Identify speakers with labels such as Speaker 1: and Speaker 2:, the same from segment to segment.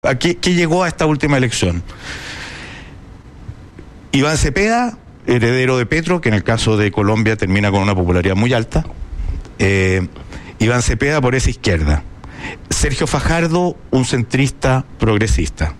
Speaker 1: ¿Qué llegó a esta última elección? Iván Cepeda, heredero de Petro, que en el caso de Colombia termina con una popularidad muy alta. Iván Cepeda por esa izquierda. Sergio Fajardo, un centrista progresista.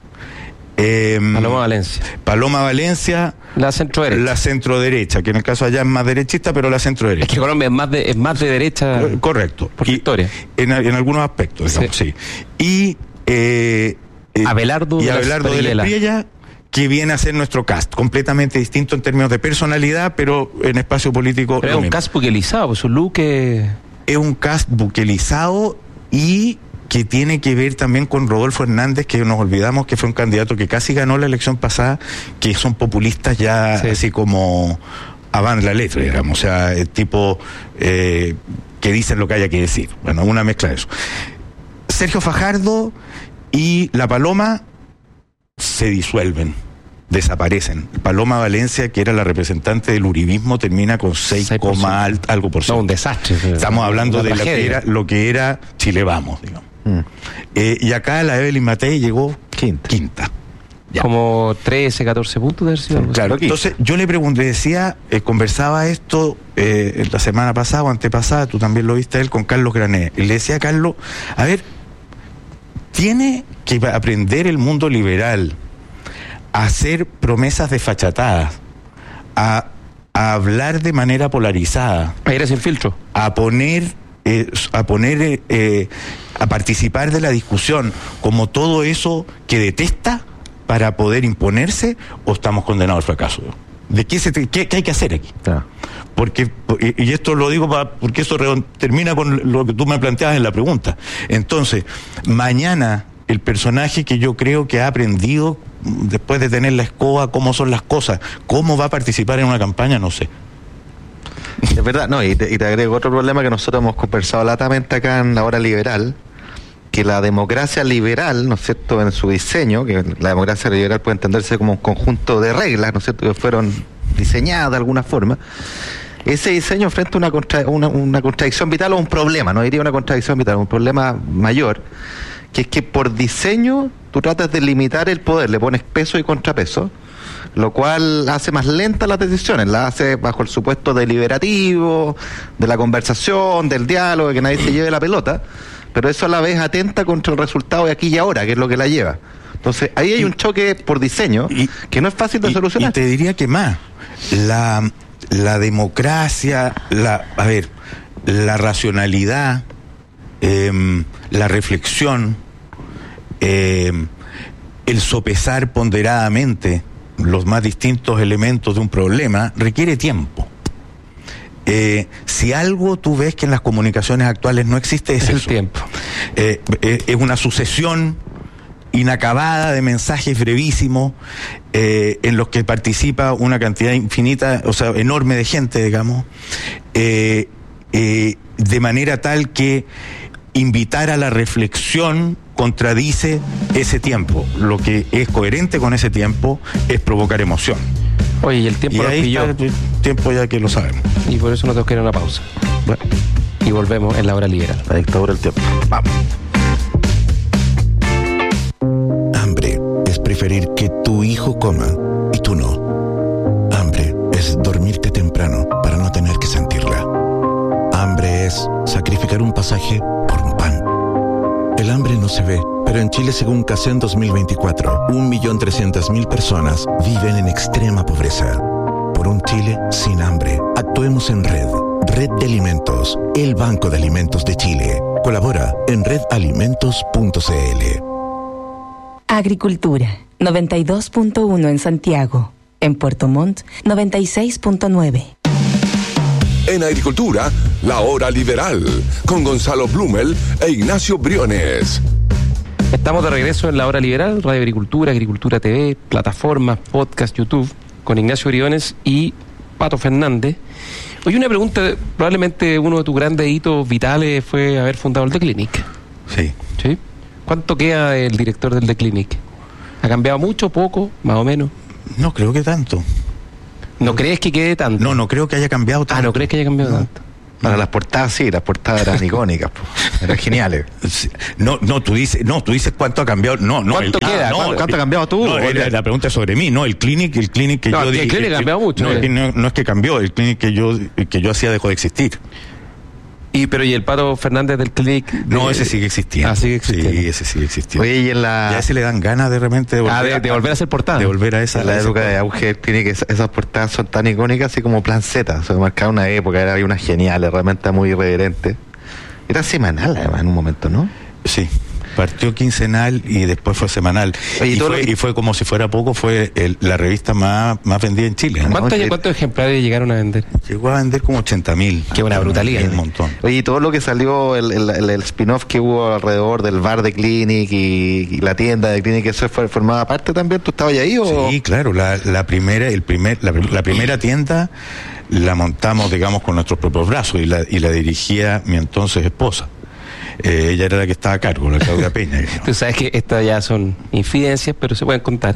Speaker 1: Paloma Valencia, la centroderecha, que en el caso allá es más derechista, pero la centroderecha.
Speaker 2: Es que Colombia es más de derecha.
Speaker 1: Correcto.
Speaker 2: Por historia.
Speaker 1: En algunos aspectos, digamos, sí. Y
Speaker 2: Abelardo
Speaker 1: de la Espriella, que viene a ser nuestro cast, completamente distinto en términos de personalidad, pero en espacio político.
Speaker 2: Pero es un cast buquelizado, su look
Speaker 1: es un cast buquelizado y que tiene que ver también con Rodolfo Hernández, que nos olvidamos que fue un candidato que casi ganó la elección pasada, que son populistas ya así como avant la letra, digamos, o sea, el tipo que dicen lo que haya que decir. Bueno, una mezcla de eso. Sergio Fajardo y la Paloma se disuelven, desaparecen. Paloma Valencia, que era la representante del uribismo, termina con 6, algo por ciento.
Speaker 2: No, un desastre.
Speaker 1: Estamos hablando de lo que era Chile Vamos, digamos. Y acá la Evelyn Matei llegó quinta.
Speaker 2: Ya. Como 13, 14 puntos de versión.
Speaker 1: Claro, entonces yo le pregunté, conversaba esto la semana pasada o antepasada, tú también lo viste a él, con Carlos Grané. Y le decía a Carlos, a ver, tiene que aprender el mundo liberal a hacer promesas desfachatadas, a hablar de manera polarizada,
Speaker 2: a ir sin filtro,
Speaker 1: a participar de la discusión como todo eso que detesta para poder imponerse, o estamos condenados al fracaso. ¿De qué hay que hacer aquí? Porque, y esto lo digo porque eso termina con lo que tú me planteabas en la pregunta. Entonces, mañana el personaje que yo creo que ha aprendido después de tener la escoba cómo son las cosas, cómo va a participar en una campaña, no sé.
Speaker 3: Es verdad, no, y te agrego otro problema que nosotros hemos conversado latamente acá en La Hora Liberal, que la democracia liberal, ¿no es cierto?, en su diseño, que la democracia liberal puede entenderse como un conjunto de reglas, ¿no es cierto?, que fueron diseñadas de alguna forma. Ese diseño enfrenta una contradicción vital o un problema, no diría una contradicción vital, un problema mayor, que es que por diseño tú tratas de limitar el poder, le pones peso y contrapeso, lo cual hace más lenta las decisiones, la hace bajo el supuesto deliberativo, de la conversación, del diálogo, de que nadie se lleve la pelota, pero eso a la vez atenta contra el resultado de aquí y ahora, que es lo que la lleva. Entonces ahí hay un choque por diseño que no es fácil de solucionar.
Speaker 1: Y te diría que más, la democracia, la racionalidad, la reflexión, el sopesar ponderadamente los más distintos elementos de un problema requiere tiempo. Si algo tú ves que en las comunicaciones actuales no existe, es
Speaker 2: el
Speaker 1: eso.
Speaker 2: Tiempo.
Speaker 1: Es una sucesión inacabada de mensajes brevísimos en los que participa una cantidad infinita, o sea, enorme de gente, digamos, de manera tal que invitar a la reflexión contradice ese tiempo. Lo que es coherente con ese tiempo es provocar emoción.
Speaker 2: Oye, y el tiempo nos pilló.
Speaker 1: Está el tiempo ya que lo sabemos.
Speaker 2: Y por eso nos tenemos que ir a una pausa.
Speaker 1: Bueno.
Speaker 2: Y volvemos en La Hora Liberal.
Speaker 3: La dictadura del tiempo.
Speaker 1: Vamos.
Speaker 4: Hambre es preferir que tu hijo coma y tú no. Hambre es dormirte temprano para no tener que sentirla. Hambre es sacrificar un pasaje por un pan. El hambre no se ve, pero en Chile, según CACEN 2024, 1.300.000 personas viven en extrema pobreza. Por un Chile sin hambre, actuemos en Red de Alimentos, el Banco de Alimentos de Chile. Colabora en redalimentos.cl.
Speaker 5: Agricultura, 92.1 en Santiago. En Puerto Montt, 96.9.
Speaker 6: En Agricultura, La Hora Liberal, con Gonzalo Blumel e Ignacio Briones.
Speaker 2: Estamos de regreso en La Hora Liberal, Radio Agricultura, Agricultura TV, plataformas, podcast, YouTube, con Ignacio Briones y Pato Fernández. Oye, una pregunta, probablemente uno de tus grandes hitos vitales fue haber fundado el The Clinic.
Speaker 1: Sí.
Speaker 2: ¿Sí? ¿Cuánto queda el director del The Clinic? ¿Ha cambiado mucho, poco, más o menos?
Speaker 1: No creo que tanto.
Speaker 2: ¿No crees que quede tanto?
Speaker 1: No creo que haya cambiado tanto.
Speaker 2: ¿No crees que haya cambiado tanto?
Speaker 3: Para las portadas sí, las portadas eran icónicas, eran geniales.
Speaker 1: Tú dices cuánto ha cambiado.
Speaker 2: ¿Cuánto queda?
Speaker 3: ¿Cuánto ha cambiado tú?
Speaker 1: No, la pregunta es sobre mí, no, el clinic que yo dije.
Speaker 2: El clinic ha cambiado mucho.
Speaker 1: No es que cambió, el clinic que yo hacía dejó de existir.
Speaker 2: Pero ¿y el Pato Fernández del clinic?
Speaker 1: No, ese sigue existiendo.
Speaker 2: Sigue existiendo.
Speaker 1: Sí, ese sigue existiendo.
Speaker 3: Oye, y en
Speaker 1: ya se le dan ganas de repente de
Speaker 2: volver a hacer portada.
Speaker 1: De volver a esa.
Speaker 3: En la época de auge del clinic, esas portadas son tan icónicas así como Plan Z. O sea, marcaba una época, había unas geniales, realmente muy irreverentes. Era semanal además en un momento, ¿no?
Speaker 1: Sí. Partió quincenal y después fue semanal. Y fue como si fuera poco, fue la revista más vendida en Chile, ¿no?
Speaker 2: ¿Cuántos ejemplares llegaron a vender?
Speaker 1: Llegó a vender como 80.000.
Speaker 2: Qué buena brutalidad.
Speaker 1: Un montón.
Speaker 3: Oye, y todo lo que salió, el spin-off que hubo alrededor del bar de Clinic y la tienda de Clinic, ¿eso formaba parte también? ¿Tú estabas ahí o...?
Speaker 1: Sí, claro. La primera tienda la montamos, digamos, con nuestros propios brazos y la dirigía mi entonces esposa. Ella era la que estaba a cargo, la Claudia Peña.
Speaker 2: Tú sabes que estas ya son infidencias, pero se pueden contar.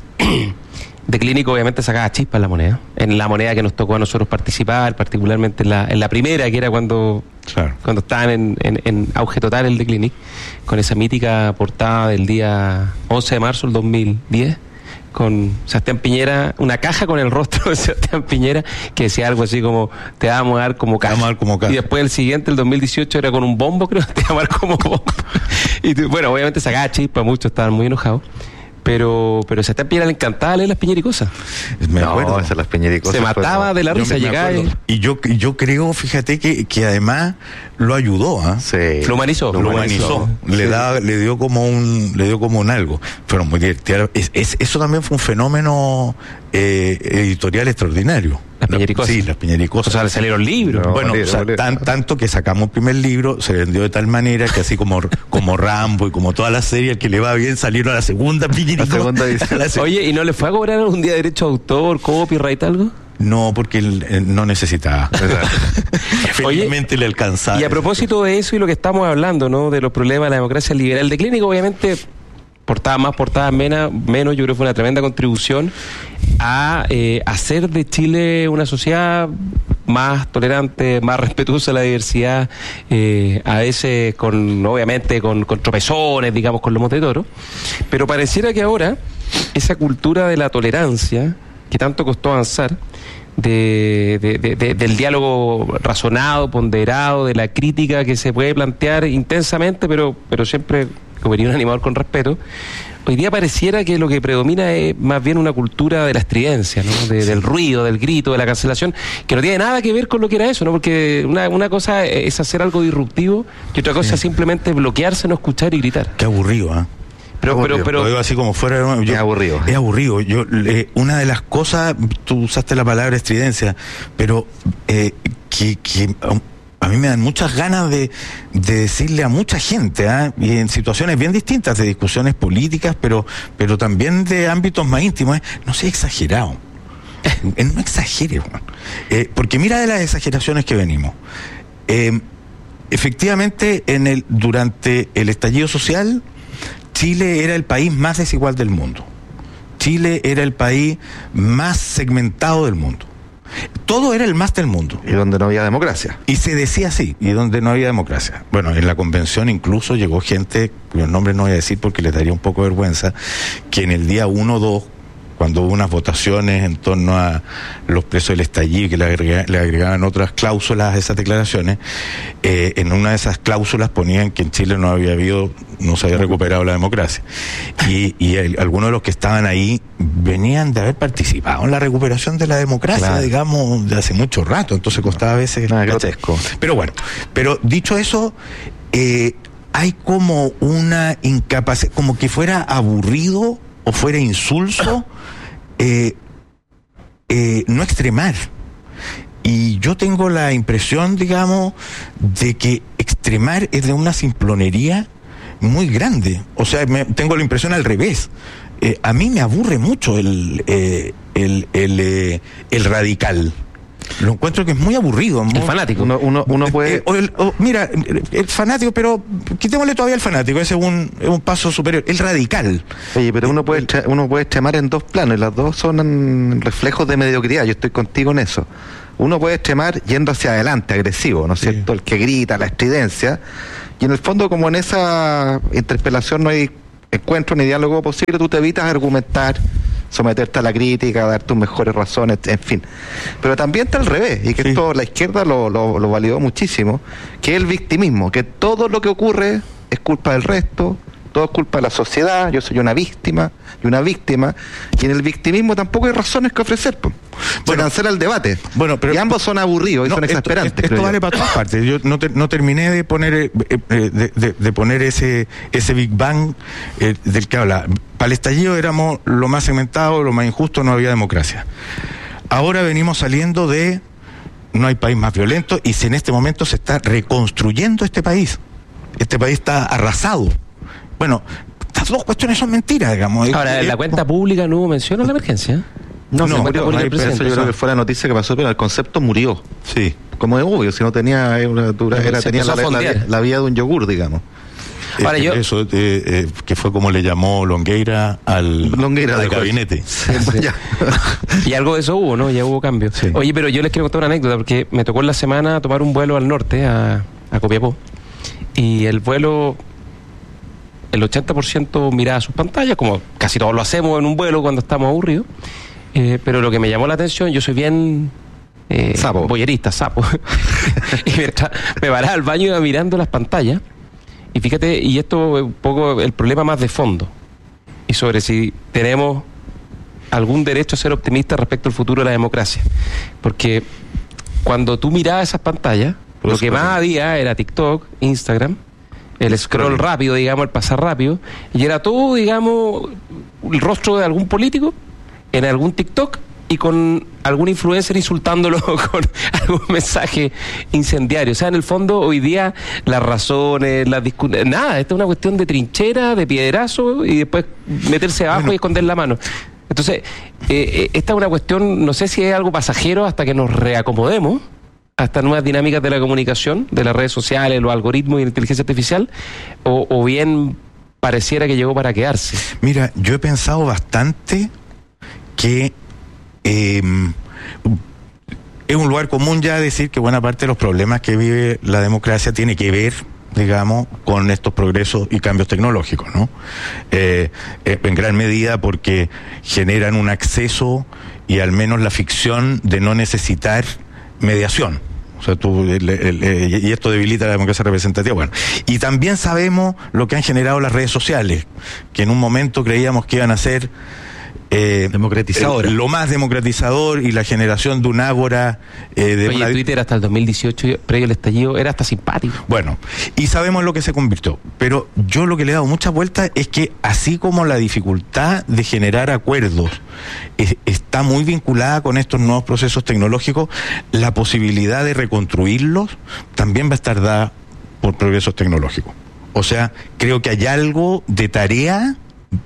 Speaker 2: De Clínico obviamente sacaba chispa en la moneda que nos tocó a nosotros participar, particularmente en la primera, que era cuando estaban en auge total el de Clinic, con esa mítica portada del día 11 de marzo del 2010, con Sebastián Piñera, una caja con el rostro de Sebastián Piñera, que decía algo así como, te vamos a dar como caja. Y después el siguiente, el 2018, era con un bombo, creo, te vamos a dar como bombo. Y bueno, obviamente sacaba chispa, muchos estaban muy enojados. Pero a Sebastián Piñera le encantaba leer las Piñericosas.
Speaker 1: Me acuerdo.
Speaker 3: Las Piñericosas
Speaker 2: se mataba de la risa, llegaba.
Speaker 1: Y yo creo, fíjate que además lo ayudó,
Speaker 3: Sí.
Speaker 2: Lo humanizó.
Speaker 1: Le dio como un algo. Fueron muy divertidas. Eso también fue un fenómeno editorial extraordinario.
Speaker 2: Las Piñericosas.
Speaker 1: Sí, las Piñericosas.
Speaker 2: O sea, le salieron libros.
Speaker 1: Tanto que sacamos un primer libro, se vendió de tal manera que así como Rambo y como todas las series que le va bien, salieron a la segunda Piñericosa.
Speaker 2: Oye, ¿y no le fue a cobrar algún día derecho de autor, copyright, algo?
Speaker 1: No, porque él no necesitaba. Felizmente le alcanzaba.
Speaker 2: Y a propósito de eso y lo que estamos hablando, ¿no? De los problemas de la democracia liberal de Clínico, obviamente, portadas más, portadas menos, yo creo que fue una tremenda contribución a hacer de Chile una sociedad más tolerante, más respetuosa de la diversidad, a veces obviamente con tropezones, digamos, con lomos de toro, pero pareciera que ahora esa cultura de la tolerancia que tanto costó avanzar, del diálogo razonado, ponderado, de la crítica que se puede plantear intensamente, pero siempre como venía un animador con respeto, hoy día pareciera que lo que predomina es más bien una cultura de la estridencia, ¿no? Del ruido, del grito, de la cancelación, que no tiene nada que ver con lo que era eso, ¿no? Porque una cosa es hacer algo disruptivo y otra cosa es simplemente bloquearse, no escuchar y gritar.
Speaker 1: Qué aburrido, ¿eh?
Speaker 2: Pero
Speaker 1: lo digo así como fuera.
Speaker 3: Es aburrido.
Speaker 1: Es aburrido. Una de las cosas, tú usaste la palabra estridencia, pero que a mí me dan muchas ganas de decirle a mucha gente, y en situaciones bien distintas, de discusiones políticas, pero también de ámbitos más íntimos, no sea exagerado. No exagere, porque mira de las exageraciones que venimos. Efectivamente, durante el estallido social, Chile era el país más desigual del mundo. Chile era el país más segmentado del mundo. Todo era el más del mundo.
Speaker 3: Y donde no había democracia.
Speaker 1: Y se decía así, y donde no había democracia. Bueno, en la convención incluso llegó gente, cuyos nombres no voy a decir porque les daría un poco de vergüenza, que en el día 1 o 2, cuando hubo unas votaciones en torno a los presos del estallido, que le agregaban otras cláusulas a esas declaraciones, en una de esas cláusulas ponían que en Chile no se había recuperado la democracia. Y algunos de los que estaban ahí venían de haber participado en la recuperación de la democracia, claro, digamos, de hace mucho rato, entonces costaba a veces grotesco. Pero bueno, dicho eso, hay como una incapacidad, como que fuera aburrido o fuera insulso no extremar. Y yo tengo la impresión, digamos, de que extremar es de una simplonería muy grande. O sea, tengo la impresión al revés. A mí me aburre mucho el radical. Lo encuentro que es muy aburrido.
Speaker 2: El fanático.
Speaker 3: Uno puede...
Speaker 1: Mira, el fanático, pero quitémosle todavía el fanático, ese es un paso superior. El radical.
Speaker 3: Oye, pero uno puede extremar en dos planos, y las dos son reflejos de mediocridad, yo estoy contigo en eso. Uno puede extremar yendo hacia adelante, agresivo, ¿no es cierto? El que grita, la estridencia, y en el fondo, como en esa interpelación no hay encuentro ni diálogo posible, tú te evitas argumentar, someterte a la crítica, dar tus mejores razones, en fin. Pero también está al revés, y que esto la izquierda lo validó muchísimo, que es el victimismo, que todo lo que ocurre es culpa del resto, todo es culpa de la sociedad, yo soy una víctima, y en el victimismo tampoco hay razones que ofrecer. Se cancela el debate.
Speaker 1: Bueno, pero,
Speaker 3: y ambos son aburridos y son exasperantes.
Speaker 1: Esto vale para todas partes. Yo no terminé de poner de poner ese Big Bang del que habla. Para el estallido éramos lo más segmentado, lo más injusto, no había democracia. Ahora venimos saliendo de no hay país más violento, y en este momento se está reconstruyendo este país. Este país está arrasado. Bueno, estas dos cuestiones son mentiras, digamos.
Speaker 2: Ahora, en la cuenta pública no hubo mención a la emergencia.
Speaker 3: No, murió. Eso yo creo que fue la noticia que pasó, pero el concepto murió. Sí. Como es obvio, si no tenía tenía la vía de un yogur, digamos.
Speaker 1: Ahora eso que fue como le llamó Longueira al gabinete.
Speaker 2: Sí. Y algo de eso hubo, ¿no? Ya hubo cambios. Sí. Oye, pero yo les quiero contar una anécdota, porque me tocó en la semana tomar un vuelo al norte, a Copiapó, y el vuelo... El 80% miraba sus pantallas, como casi todos lo hacemos en un vuelo cuando estamos aburridos. Pero lo que me llamó la atención, yo soy bien boyerista, sapo. Y mientras me paraba al baño iba mirando las pantallas. Y fíjate, y esto es un poco el problema más de fondo. Y sobre si tenemos algún derecho a ser optimistas respecto al futuro de la democracia. Porque cuando tú mirabas esas pantallas, lo que más había era TikTok, Instagram, el scroll rápido, digamos, el pasar rápido, y era todo, digamos, el rostro de algún político en algún TikTok y con algún influencer insultándolo con algún mensaje incendiario. O sea, en el fondo, hoy día, las razones, las discusiones, nada, esta es una cuestión de trinchera, de piedrazo, y después meterse abajo y esconder la mano. Entonces, esta es una cuestión, no sé si es algo pasajero hasta que nos reacomodemos a estas nuevas dinámicas de la comunicación, de las redes sociales, los algoritmos y la inteligencia artificial, o bien pareciera que llegó para quedarse.
Speaker 1: Mira, yo he pensado bastante que es un lugar común ya decir que buena parte de los problemas que vive la democracia tiene que ver, digamos, con estos progresos y cambios tecnológicos, ¿no? En gran medida porque generan un acceso y al menos la ficción de no necesitar mediación. O sea, y esto debilita la democracia representativa. Bueno, y también sabemos lo que han generado las redes sociales, que en un momento creíamos que iban a ser
Speaker 3: democratizador,
Speaker 1: lo más democratizador, y la generación de un ágora
Speaker 2: Oye, Twitter hasta el 2018, previo al estallido, era hasta simpático.
Speaker 1: Bueno, y sabemos lo que se convirtió, pero yo lo que le he dado muchas vueltas es que así como la dificultad de generar acuerdos está muy vinculada con estos nuevos procesos tecnológicos, la posibilidad de reconstruirlos también va a estar dada por progresos tecnológicos. O sea, creo que hay algo de tarea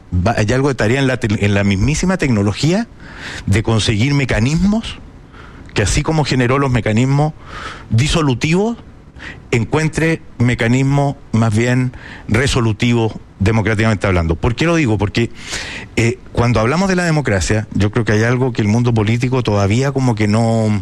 Speaker 1: en la mismísima tecnología de conseguir mecanismos que, así como generó los mecanismos disolutivos, encuentre mecanismos más bien resolutivos democráticamente hablando. ¿Por qué lo digo? Porque cuando hablamos de la democracia, yo creo que hay algo que el mundo político todavía como que no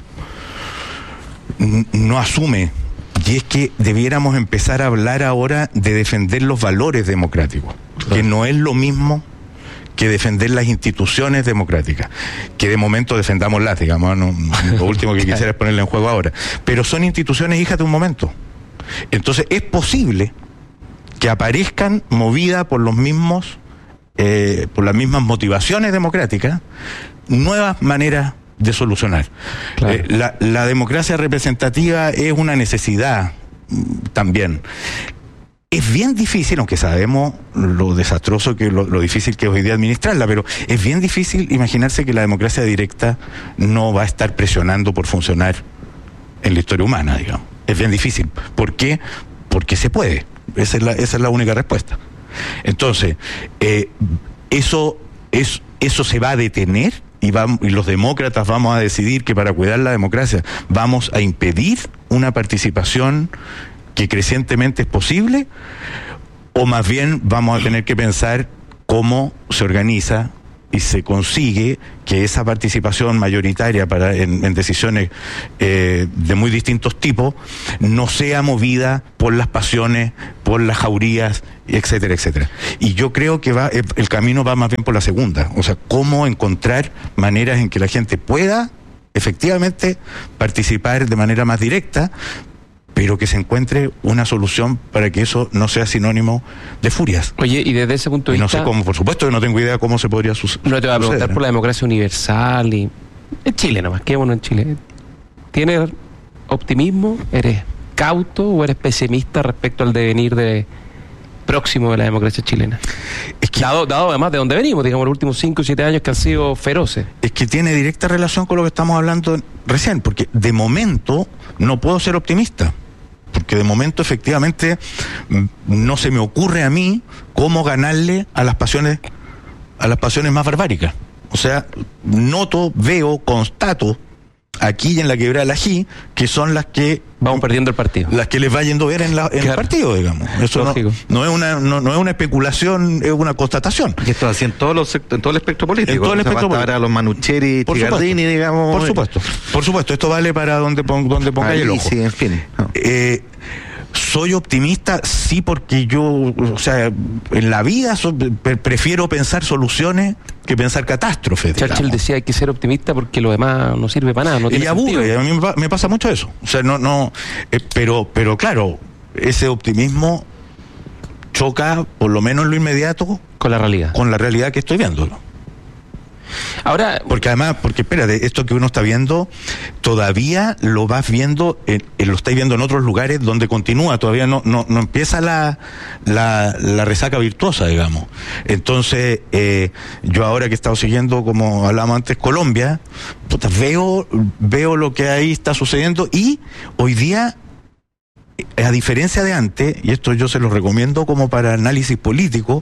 Speaker 1: asume, y es que debiéramos empezar a hablar ahora de defender los valores democráticos, que no es lo mismo que defender las instituciones democráticas, que de momento defendámoslas, digamos, no, lo último que quisiera es ponerle en juego ahora, pero son instituciones hijas de un momento. Entonces es posible que aparezcan movidas por los mismos, por las mismas motivaciones democráticas, nuevas maneras de solucionar. Claro. La democracia representativa es una necesidad también. Es bien difícil, aunque sabemos lo desastroso que lo difícil que es hoy día administrarla, pero es bien difícil imaginarse que la democracia directa no va a estar presionando por funcionar en la historia humana, digamos. Es bien difícil. ¿Por qué? Porque se puede. Esa es la única respuesta. Entonces, eso se va a detener, y los demócratas vamos a decidir que para cuidar la democracia vamos a impedir una participación que crecientemente es posible, o más bien vamos a tener que pensar cómo se organiza y se consigue que esa participación mayoritaria en decisiones de muy distintos tipos no sea movida por las pasiones, por las jaurías, etcétera, etcétera. Y yo creo que el camino va más bien por la segunda, o sea, cómo encontrar maneras en que la gente pueda efectivamente participar de manera más directa, pero que se encuentre una solución para que eso no sea sinónimo de furias.
Speaker 2: Oye, y desde ese punto de vista...
Speaker 1: no sé cómo, por supuesto que no tengo idea cómo se podría suceder.
Speaker 2: No te voy a preguntar por la democracia universal y... En Chile nomás, quedémonos en Chile. ¿Tienes optimismo? ¿Eres cauto o eres pesimista respecto al devenir próximo de la democracia chilena?
Speaker 1: Es que,
Speaker 2: dado además de donde venimos, digamos, los últimos 5 o 7 años que han sido feroces.
Speaker 1: Es que tiene directa relación con lo que estamos hablando recién, porque de momento no puedo ser optimista. Porque de momento efectivamente no se me ocurre a mí cómo ganarle a las pasiones más barbáricas. O sea, veo, constato aquí en la quebrada del Ají que son las que
Speaker 2: vamos perdiendo el partido,
Speaker 1: las que les va yendo bien en el partido, digamos. Eso no es una especulación, es una constatación.
Speaker 3: Y esto así en todo el espectro político.
Speaker 1: En todo el espectro político.
Speaker 3: Para los Manucheri, Tigardini, digamos.
Speaker 1: Por supuesto, esto vale para donde pongáis el ojo.
Speaker 3: Sí, en fin. No.
Speaker 1: Soy optimista, sí, porque yo, o sea, en la vida prefiero pensar soluciones que pensar catástrofes.
Speaker 2: Churchill decía hay que ser optimista porque lo demás no sirve para nada. No tiene
Speaker 1: aburre, a mí me pasa mucho eso. O sea, pero claro, ese optimismo choca, por lo menos en lo inmediato,
Speaker 2: con la realidad
Speaker 1: que estoy viendo.
Speaker 2: Ahora,
Speaker 1: porque espérate, esto que uno está viendo todavía lo vas viendo, lo estáis viendo en otros lugares donde continúa, todavía no empieza la resaca virtuosa, digamos. Entonces, yo ahora que he estado siguiendo, como hablábamos antes, Colombia, veo lo que ahí está sucediendo, y hoy día, a diferencia de antes, y esto yo se lo recomiendo como para análisis político,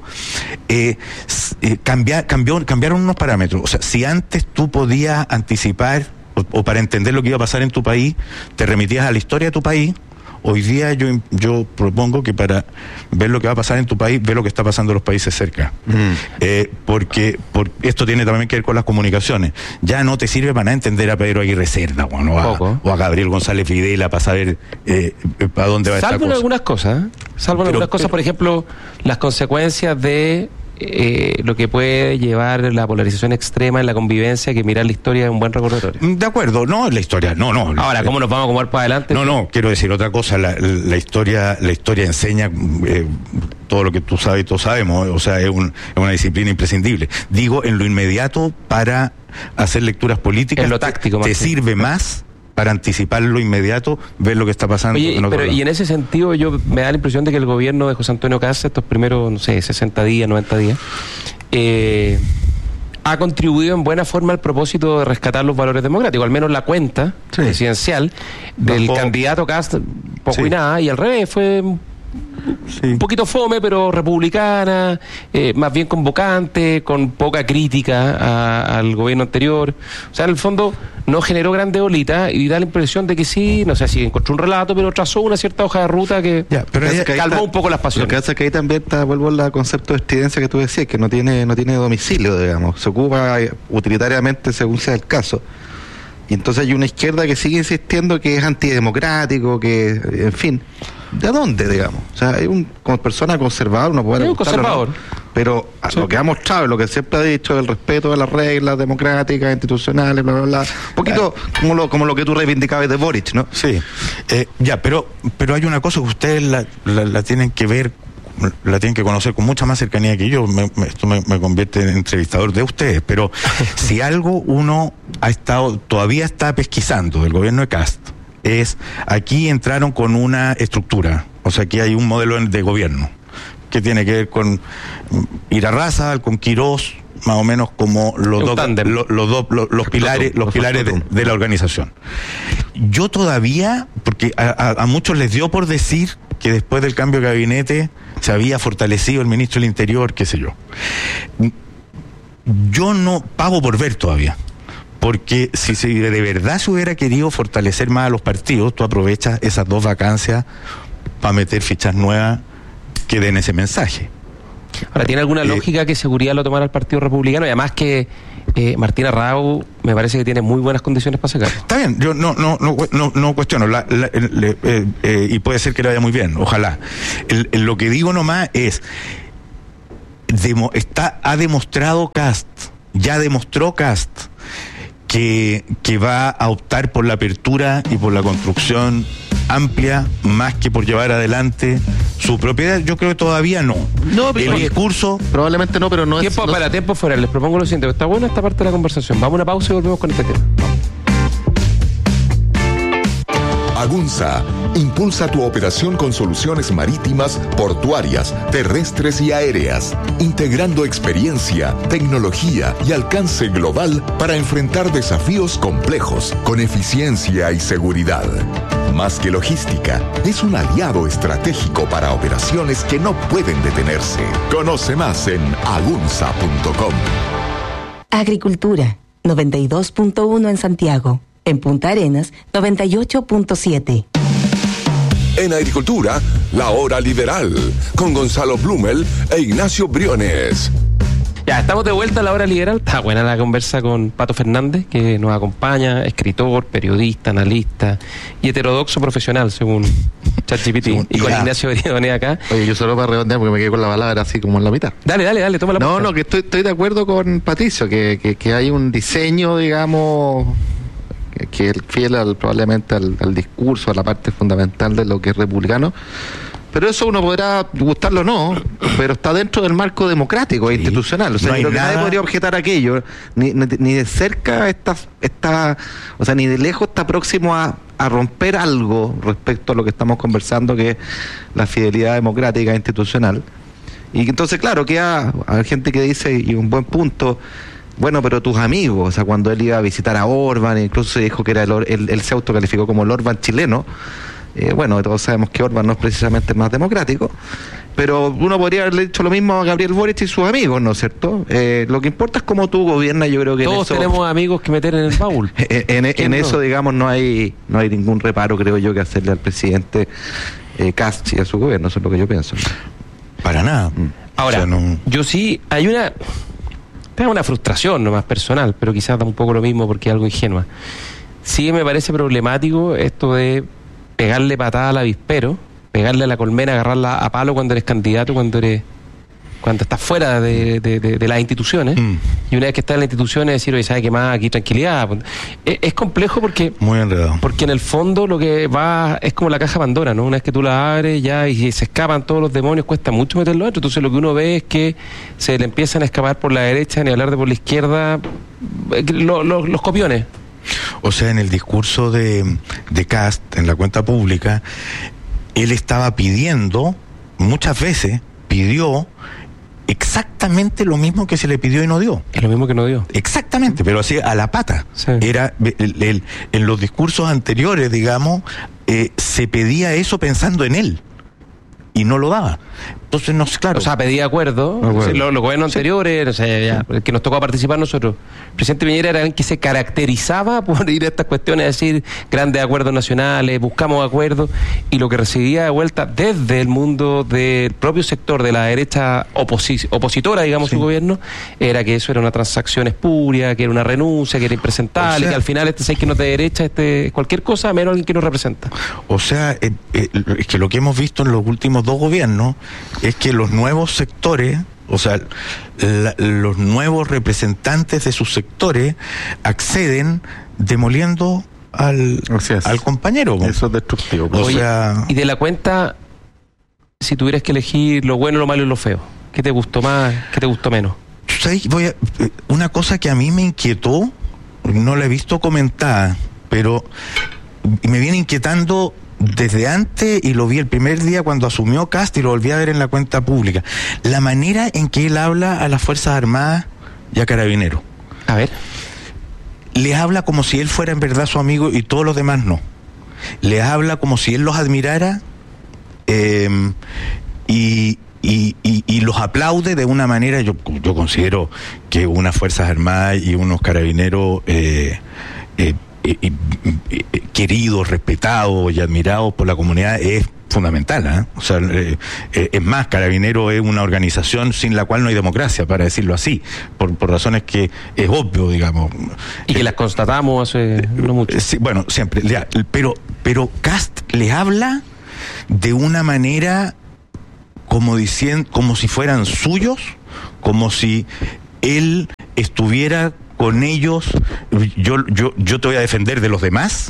Speaker 1: cambiaron unos parámetros. O sea, si antes tú podías anticipar o para entender lo que iba a pasar en tu país, te remitías a la historia de tu país, hoy día yo propongo que para ver lo que va a pasar en tu país, ve lo que está pasando en los países cerca. Porque esto tiene también que ver con las comunicaciones. Ya no te sirve para nada entender a Pedro Aguirre Cerda, o a Gabriel González Videla para saber para dónde va esta cosa.
Speaker 2: Salvo en algunas cosas, por ejemplo, las consecuencias de lo que puede llevar la polarización extrema en la convivencia, que mirar la historia es un buen recordatorio.
Speaker 1: De acuerdo, no, la historia, no.
Speaker 2: Ahora, ¿cómo nos vamos a acomodar para adelante?
Speaker 1: No, quiero decir otra cosa, la historia enseña todo lo que tú sabes y todos sabemos, o sea, es una disciplina imprescindible. Digo, en lo inmediato, para hacer lecturas políticas,
Speaker 2: en lo táctico,
Speaker 1: te sirve más para anticipar lo inmediato, ver lo que está pasando.
Speaker 2: Oye, y en ese sentido me da la impresión de que el gobierno de José Antonio Cast, estos primeros, 60 días, 90 días, ha contribuido en buena forma al propósito de rescatar los valores democráticos, al menos la cuenta presidencial del candidato Cast, poco y nada, y al revés, fue un poquito fome, pero republicana, más bien convocante, con poca crítica al gobierno anterior. O sea, en el fondo no generó grandes olitas, y da la impresión de que sí, no sé si encontró un relato, pero trazó una cierta hoja de ruta que calmó un poco las pasiones.
Speaker 3: Lo que hace es que ahí también vuelvo al concepto de estridencia que tú decías, que no tiene domicilio, digamos, se ocupa utilitariamente según sea el caso. Y entonces hay una izquierda que sigue insistiendo que es antidemocrático, que, en fin, ¿de dónde, digamos? O sea, como persona conservadora uno puede
Speaker 2: conservador,
Speaker 3: ¿no? Pero lo que ha mostrado, lo que siempre ha dicho, el respeto de las reglas democráticas, institucionales, bla, bla, bla, un poquito como lo que tú reivindicabas de Boric, ¿no?
Speaker 1: Sí, pero hay una cosa que ustedes la tienen que ver, la tienen que conocer con mucha más cercanía que yo. Esto me convierte en entrevistador de ustedes, pero si algo uno todavía está pesquisando del gobierno de Cast, aquí entraron con una estructura, o sea, aquí hay un modelo de gobierno que tiene que ver con Irarrázaval, con Quirós, más o menos como los pilares de la organización. Yo todavía, porque a muchos les dio por decir que después del cambio de gabinete se había fortalecido el ministro del Interior, qué sé yo. Yo no pago por ver todavía. Porque si de verdad se hubiera querido fortalecer más a los partidos, tú aprovechas esas 2 vacancias para meter fichas nuevas que den ese mensaje.
Speaker 2: Ahora, ¿tiene alguna lógica que Seguridad lo tomara el Partido Republicano? Y además que Martín Arrau me parece que tiene muy buenas condiciones para sacarlo.
Speaker 1: Está bien, yo no cuestiono, y puede ser que le vaya muy bien, ojalá. Lo que digo nomás es, ha demostrado Kast, ya demostró Kast, que va a optar por la apertura y por la construcción amplia más que por llevar adelante su propiedad. Yo creo que todavía no. El discurso
Speaker 3: probablemente no, pero no
Speaker 2: tiempo
Speaker 3: es...
Speaker 2: Para tiempo fuera, les propongo lo siguiente. Está buena esta parte de la conversación. Vamos a una pausa y volvemos con este tema.
Speaker 6: Agunza impulsa tu operación con soluciones marítimas, portuarias, terrestres y aéreas, integrando experiencia, tecnología y alcance global para enfrentar desafíos complejos con eficiencia y seguridad. Más que logística, es un aliado estratégico para operaciones que no pueden detenerse. Conoce más en agunza.com.
Speaker 5: Agricultura, 92.1 en Santiago. En Punta Arenas, 98.7.
Speaker 6: En Agricultura, la hora liberal, con Gonzalo Blumel e Ignacio Briones.
Speaker 2: Ya, estamos de vuelta a la hora liberal. Está buena la conversa con Pato Fernández, que nos acompaña, escritor, periodista, analista y heterodoxo profesional, según ChatGPT. Y con Ignacio Briones acá.
Speaker 3: Oye, yo solo para redondear porque me quedé con la palabra así como en la mitad.
Speaker 2: Dale, toma la palabra.
Speaker 3: No, que estoy de acuerdo con Patricio, que hay un diseño, digamos, que es fiel probablemente al discurso, a la parte fundamental de lo que es republicano. Pero eso uno podrá gustarlo o no, pero está dentro del marco democrático e institucional. O sea, no creo que nadie podría objetar aquello, ni de cerca o sea, ni de lejos está próximo a romper algo respecto a lo que estamos conversando, que es la fidelidad democrática e institucional. Y entonces, claro, hay gente que dice, y un buen punto, bueno, pero tus amigos, o sea, cuando él iba a visitar a Orbán, incluso se dijo que era él se autocalificó como el Orbán chileno. Bueno, todos sabemos que Orbán no es precisamente el más democrático, pero uno podría haberle dicho lo mismo a Gabriel Boric y sus amigos, ¿no es cierto? Lo que importa es cómo tú gobiernas. Yo creo que
Speaker 2: todos tenemos amigos que meter en el baúl.
Speaker 3: en eso, digamos, no hay ningún reparo, creo yo, que hacerle al presidente Kast y a su gobierno. Eso es lo que yo pienso.
Speaker 1: Para nada.
Speaker 2: Ahora, o sea, yo sí, tengo una frustración nomás personal, pero quizás da un poco lo mismo porque es algo ingenua. Sí me parece problemático esto de pegarle patada al avispero, pegarle a la colmena, agarrarla a palo cuando eres candidato, cuando estás fuera de las instituciones, y una vez que estás en las instituciones decir, oye, ¿sabe qué más? Aquí tranquilidad. Es complejo porque...
Speaker 1: Muy enredado.
Speaker 2: Porque en el fondo lo que va es como la caja Pandora, ¿no? Una vez que tú la abres ya y se escapan todos los demonios, cuesta mucho meterlo dentro. Entonces lo que uno ve es que se le empiezan a escapar por la derecha, ni hablar de por la izquierda, los copiones.
Speaker 1: O sea, en el discurso de Kast, en la cuenta pública, él estaba pidiendo, muchas veces pidió exactamente lo mismo que se le pidió y no dio.
Speaker 2: Es lo mismo que no dio.
Speaker 1: Exactamente, pero así a la pata.
Speaker 2: Sí.
Speaker 1: Era en los discursos anteriores, digamos, se pedía eso pensando en él y no lo daba. Entonces, no sé, claro.
Speaker 2: O sea, pedía acuerdo. Los gobiernos anteriores, o sea, ya, el que nos tocó participar nosotros. El presidente Piñera era el que se caracterizaba por ir a estas cuestiones, decir grandes acuerdos nacionales, buscamos acuerdos, y lo que recibía de vuelta desde el mundo del propio sector de la derecha opositora, digamos, su gobierno, era que eso era una transacción espuria, que era una renuncia, que era impresentable, o sea, que al final es que no es de derecha, cualquier cosa menos alguien que nos representa.
Speaker 1: O sea, es que lo que hemos visto en los últimos dos gobiernos es que los nuevos sectores, o sea, los nuevos representantes de sus sectores acceden demoliendo al compañero.
Speaker 3: Eso es destructivo.
Speaker 2: Oye, y de la cuenta, si tuvieras que elegir lo bueno, lo malo y lo feo, ¿qué te gustó más, qué te gustó menos?
Speaker 1: ¿Sabes? Una cosa que a mí me inquietó, no la he visto comentada, pero me viene inquietando desde antes, y lo vi el primer día cuando asumió Kast y lo volví a ver en la cuenta pública, la manera en que él habla a las Fuerzas Armadas y a Carabineros.
Speaker 2: A ver.
Speaker 1: Les habla como si él fuera en verdad su amigo y todos los demás no. Les habla como si él los admirara, y y los aplaude de una manera. Yo considero que unas Fuerzas Armadas y unos carabineros queridos, respetados y admirados por la comunidad es fundamental, ¿eh? O sea, es más, Carabinero es una organización sin la cual no hay democracia, para decirlo así, por razones que es obvio, digamos.
Speaker 2: Y que las constatamos hace no mucho.
Speaker 1: Sí, bueno, siempre, ya, pero Kast le habla de una manera como si fueran suyos, como si él estuviera con ellos. Yo te voy a defender de los demás,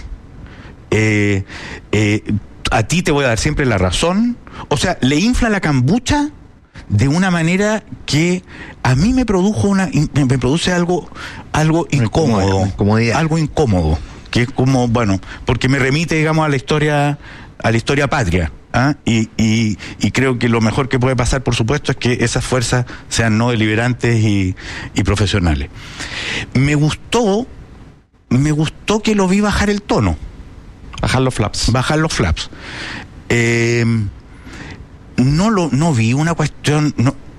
Speaker 1: a ti te voy a dar siempre la razón. O sea, le infla la cambucha de una manera que a mí me produce algo incómodo, algo incómodo, que es como, bueno, porque me remite, digamos, a la historia patria. ¿Ah? Y creo que lo mejor que puede pasar, por supuesto, es que esas fuerzas sean no deliberantes y profesionales. Me gustó que lo vi bajar el tono.
Speaker 2: Bajar los flaps.
Speaker 1: No vi una cuestión.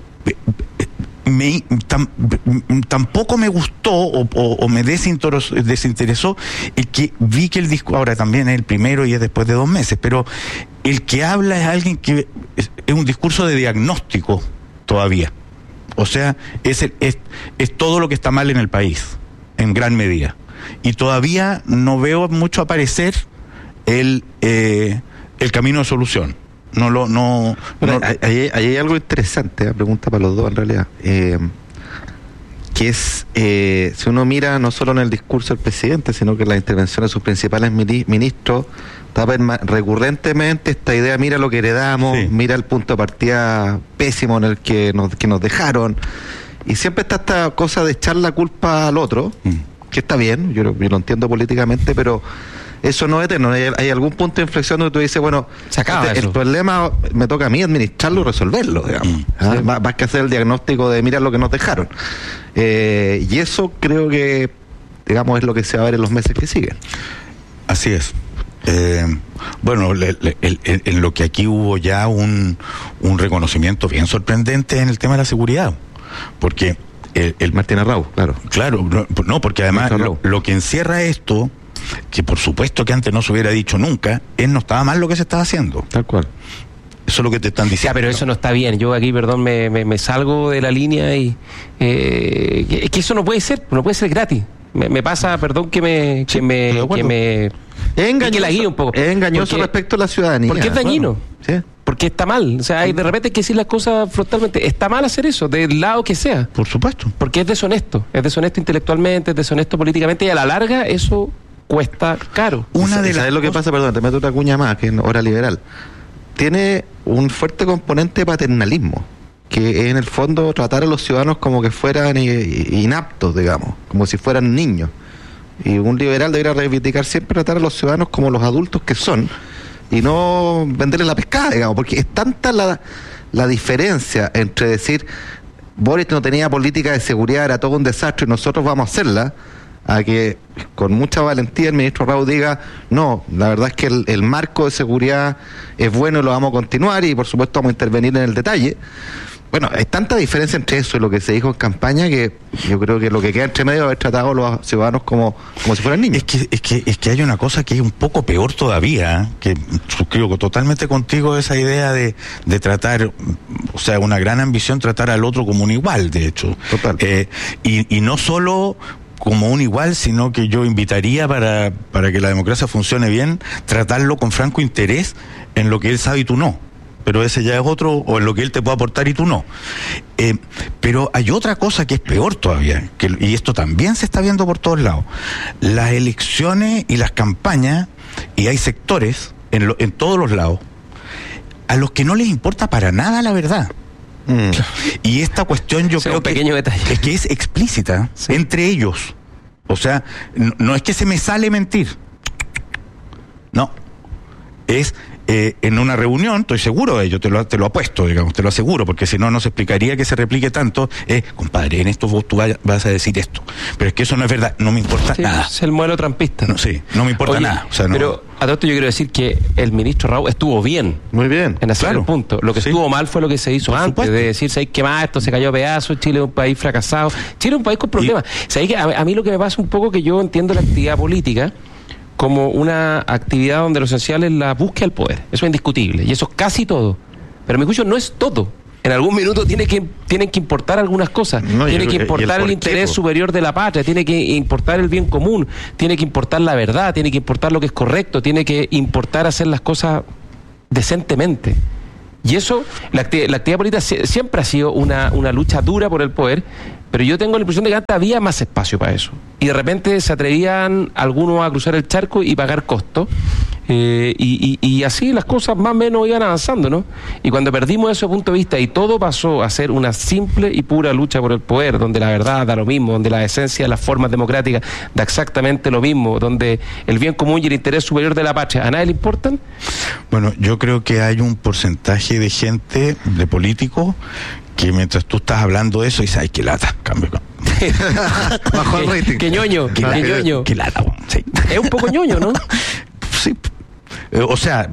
Speaker 1: Tampoco me gustó o me desinteresó el que vi que el disco, ahora también es el primero y es después de 2 meses, pero el que habla es alguien que es un discurso de diagnóstico todavía. O sea, es todo lo que está mal en el país, en gran medida. Y todavía no veo mucho aparecer el camino de solución.
Speaker 3: Ahí hay algo interesante, pregunta para los dos en realidad, que es, si uno mira no solo en el discurso del presidente, sino que en las intervenciones de sus principales ministros, recurrentemente esta idea: mira lo que heredamos, sí, mira el punto de partida pésimo en el que nos dejaron, y siempre está esta cosa de echar la culpa al otro, que está bien, yo lo entiendo políticamente, pero eso no es eterno. Hay algún punto de inflexión donde tú dices, bueno,
Speaker 2: se acaba
Speaker 3: el problema me toca a mí administrarlo y resolverlo, digamos. Sí. Más que hacer el diagnóstico de mira lo que nos dejaron. Y eso creo que, digamos, es lo que se va a ver en los meses que siguen.
Speaker 1: Así es. Bueno, en lo que aquí hubo ya un reconocimiento bien sorprendente en el tema de la seguridad, porque el
Speaker 3: Martín Arrau,
Speaker 1: claro, no, porque además lo que encierra esto, que por supuesto que antes no se hubiera dicho nunca, no estaba mal lo que se estaba haciendo.
Speaker 3: Tal cual.
Speaker 1: Eso es lo que te están diciendo.
Speaker 2: Ya, pero eso no está bien. Yo aquí, perdón, me salgo de la línea y que eso no puede ser gratis. Me pasa, perdón, que me
Speaker 3: es engañoso,
Speaker 2: que la guíe un poco.
Speaker 3: Es engañoso respecto a la ciudadanía.
Speaker 2: Porque es dañino.
Speaker 3: Bueno, sí.
Speaker 2: Porque está mal. O sea, de repente hay que decir las cosas frontalmente. Está mal hacer eso, del lado que sea.
Speaker 1: Por supuesto.
Speaker 2: Porque es deshonesto. Es deshonesto intelectualmente, es deshonesto políticamente, y a la larga eso cuesta caro.
Speaker 3: ¿Sabes lo que pasa? Perdón, te meto una cuña más, que es Hora Liberal. Tiene un fuerte componente de paternalismo, que es en el fondo tratar a los ciudadanos como que fueran inaptos, digamos, como si fueran niños. Y un liberal debería reivindicar siempre tratar a los ciudadanos como los adultos que son, y no venderles la pescada, digamos, porque es tanta la diferencia entre decir Boric no tenía política de seguridad, era todo un desastre y nosotros vamos a hacerla, a que con mucha valentía el ministro Arrau diga, no, la verdad es que el marco de seguridad es bueno y lo vamos a continuar, y por supuesto vamos a intervenir en el detalle. Bueno, hay tanta diferencia entre eso y lo que se dijo en campaña, que yo creo que lo que queda entre medio es haber tratado a los ciudadanos como si fueran niños.
Speaker 1: Es que hay una cosa que es un poco peor todavía, que suscribo totalmente contigo, esa idea de tratar, o sea, una gran ambición tratar al otro como un igual, de hecho.
Speaker 3: Total.
Speaker 1: Y no solo como un igual, sino que yo invitaría para que la democracia funcione bien, tratarlo con franco interés en lo que él sabe y tú no. Pero ese ya es otro, o en lo que él te puede aportar y tú no. Pero hay otra cosa que es peor todavía, y esto también se está viendo por todos lados. Las elecciones y las campañas, y hay sectores en todos los lados, a los que no les importa para nada la verdad. Y esta cuestión yo creo que es explícita, sí, entre ellos. O sea, no es que se me sale mentir. No. Es en una reunión, estoy seguro de ello, te lo apuesto, digamos, te lo aseguro, porque si no, no se explicaría que se replique tanto, compadre, en esto tú vas a decir esto, pero es que eso no es verdad, no me importa nada.
Speaker 2: Es el modelo trampista.
Speaker 1: No, sí, no me importa nada. O sea,
Speaker 2: pero a todo esto yo quiero decir que el ministro Raúl estuvo bien.
Speaker 3: Muy bien.
Speaker 2: En hacer el punto. Lo que estuvo mal fue lo que se hizo antes, de decir, ¿sabes qué más? Esto se cayó a pedazos, Chile es un país fracasado. Chile es un país con problemas. ¿Sabes qué? A mí lo que me pasa un poco que yo entiendo la actividad política como una actividad donde lo esencial es la búsqueda del poder. Eso es indiscutible. Y eso es casi todo. Pero a mi juicio no es todo. En algún minuto tienen que importar algunas cosas. Tiene que importar el interés superior de la patria, tiene que importar el bien común, tiene que importar la verdad, tiene que importar lo que es correcto, tiene que importar hacer las cosas decentemente. Y eso, la actividad política siempre ha sido una lucha dura por el poder, pero yo tengo la impresión de que antes había más espacio para eso. Y de repente se atrevían algunos a cruzar el charco y pagar costos. Y así las cosas más o menos iban avanzando, ¿no? Y cuando perdimos ese punto de vista y todo pasó a ser una simple y pura lucha por el poder, donde la verdad da lo mismo, donde la esencia de las formas democráticas da exactamente lo mismo, donde el bien común y el interés superior de la patria a nadie le importan.
Speaker 1: Bueno, yo creo que hay un porcentaje de gente, de políticos, que mientras tú estás hablando de eso dices, ay, qué lata, cambio.
Speaker 3: Bajó el rating.
Speaker 2: Qué ñoño, qué ñoño.
Speaker 1: Qué lata, sí.
Speaker 2: Es un poco ñoño, ¿no?
Speaker 1: Sí. O sea,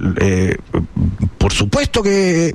Speaker 1: por supuesto que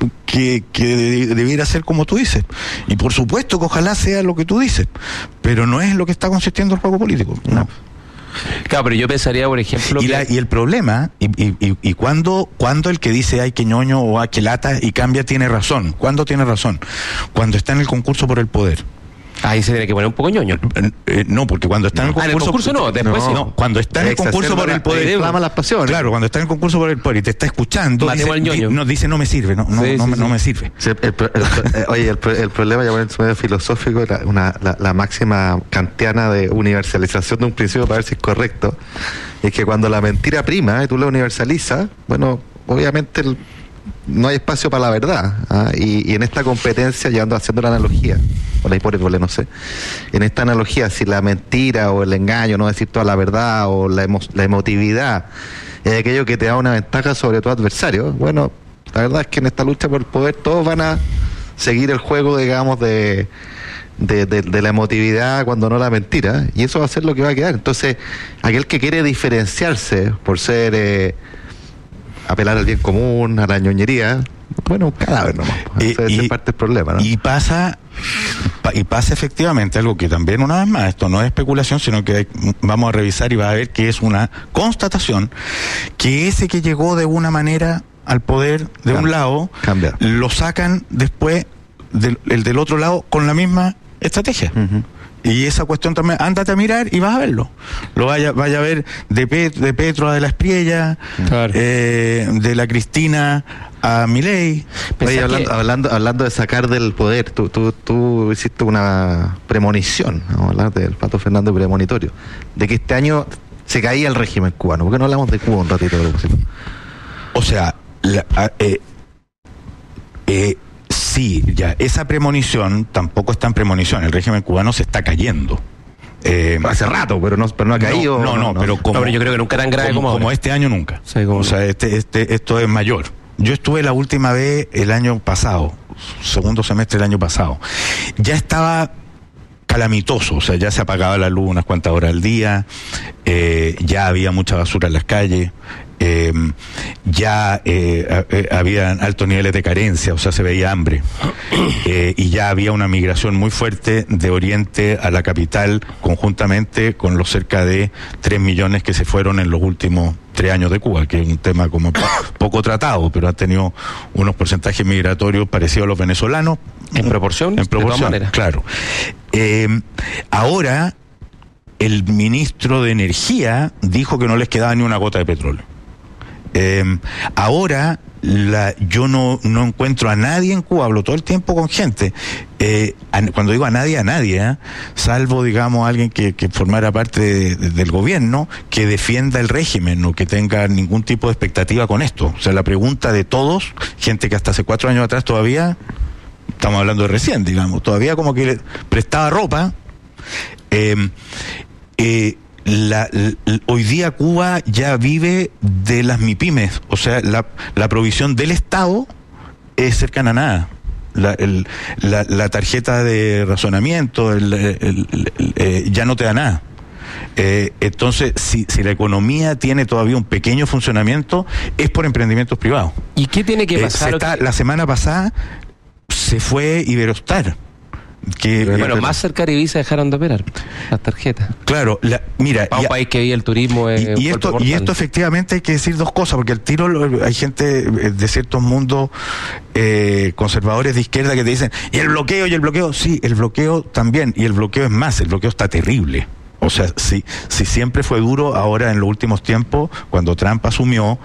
Speaker 1: debiera ser como tú dices, y por supuesto que ojalá sea lo que tú dices, pero no es lo que está consistiendo el juego político. No.
Speaker 2: Claro, pero yo pensaría, por ejemplo,
Speaker 1: y el problema, y cuando el que dice ay que ñoño o ay que lata y cambia tiene razón. ¿Cuándo tiene razón? Cuando está en el concurso por el poder.
Speaker 2: Ahí se tiene que poner un poco ñoño.
Speaker 1: No, porque cuando está en el concurso...
Speaker 2: en el concurso no, después sí.
Speaker 1: No, cuando está en el concurso por el poder...
Speaker 3: Inflama las pasiones.
Speaker 1: Claro, cuando está en el concurso por el poder y te está escuchando, dice no me sirve, no me sirve.
Speaker 3: Sí, oye, el problema, ya en su medio filosófico, la máxima kantiana de universalización de un principio para ver si es correcto, es que cuando la mentira prima y tú la universalizas, bueno, obviamente no hay espacio para la verdad, ¿ah? Y en esta competencia, haciendo la analogía, o la hipótesis, no sé, en esta analogía, si la mentira o el engaño, no decir toda la verdad, o la emotividad es aquello que te da una ventaja sobre tu adversario, bueno, la verdad es que en esta lucha por el poder todos van a seguir el juego, digamos, de la emotividad cuando no la mentira, y eso va a ser lo que va a quedar. Entonces, aquel que quiere diferenciarse por ser... apelar al bien común, a la ñoñería, bueno, un cadáver nomás. Ese es parte del problema, ¿no?
Speaker 1: Y pasa efectivamente algo que también, una vez más, esto no es especulación, sino que vamos a revisar y va a ver que es una constatación, que ese que llegó de una manera al poder de un lado, lo sacan después el del otro lado con la misma estrategia. Uh-huh. Y esa cuestión también, ándate a mirar y vas a verlo. Vaya a ver de Petro a de la Espriella, claro. De la Cristina a Milei.
Speaker 3: Oye, hablando de sacar del poder, tú hiciste una premonición, vamos a hablar del Pato Fernández premonitorio, de que este año se caía el régimen cubano. ¿Por qué no hablamos de Cuba un ratito?
Speaker 1: O sea, sí, ya, esa premonición tampoco es tan premonición. El régimen cubano se está cayendo.
Speaker 3: Hace rato, pero no ha caído.
Speaker 1: No, pero
Speaker 2: yo creo que nunca tan grave
Speaker 1: como este año nunca.
Speaker 2: Sí,
Speaker 1: o sea, esto es mayor. Yo estuve la última vez el año pasado, segundo semestre del año pasado. Ya estaba calamitoso, o sea, ya se apagaba la luz unas cuantas horas al día, ya había mucha basura en las calles. Había altos niveles de carencia, o sea, se veía hambre, y ya había una migración muy fuerte de Oriente a la capital, conjuntamente con los cerca de 3 millones que se fueron en los últimos 3 años de Cuba, que es un tema como poco tratado, pero ha tenido unos porcentajes migratorios parecidos a los venezolanos.
Speaker 2: ¿En proporción?
Speaker 1: En proporción, claro. Ahora, el ministro de Energía dijo que no les quedaba ni una gota de petróleo. Ahora yo no encuentro a nadie en Cuba, hablo todo el tiempo con gente, cuando digo a nadie, salvo, digamos, alguien que formara parte del gobierno, que defienda el régimen o que tenga ningún tipo de expectativa con esto. O sea, la pregunta de todos, gente que hasta hace 4 años atrás todavía, estamos hablando de recién, digamos, todavía como que le prestaba ropa, hoy día Cuba ya vive de las MIPYMES, o sea, la provisión del Estado es cercana a nada. La tarjeta de razonamiento ya no te da nada. Entonces, si la economía tiene todavía un pequeño funcionamiento, es por emprendimientos privados.
Speaker 2: ¿Y qué tiene que pasar?
Speaker 1: La semana pasada se fue Iberostar.
Speaker 2: Bueno, Mastercard y Visa dejaron de operar las tarjetas.
Speaker 1: Claro, mira,
Speaker 2: para un país que vive el turismo
Speaker 1: y esto efectivamente hay que decir dos cosas, porque al tiro hay gente de ciertos mundos conservadores de izquierda que te dicen, y el bloqueo, sí, el bloqueo también, y el bloqueo es más, el bloqueo está terrible. O sea, si siempre fue duro, ahora en los últimos tiempos, cuando Trump asumió,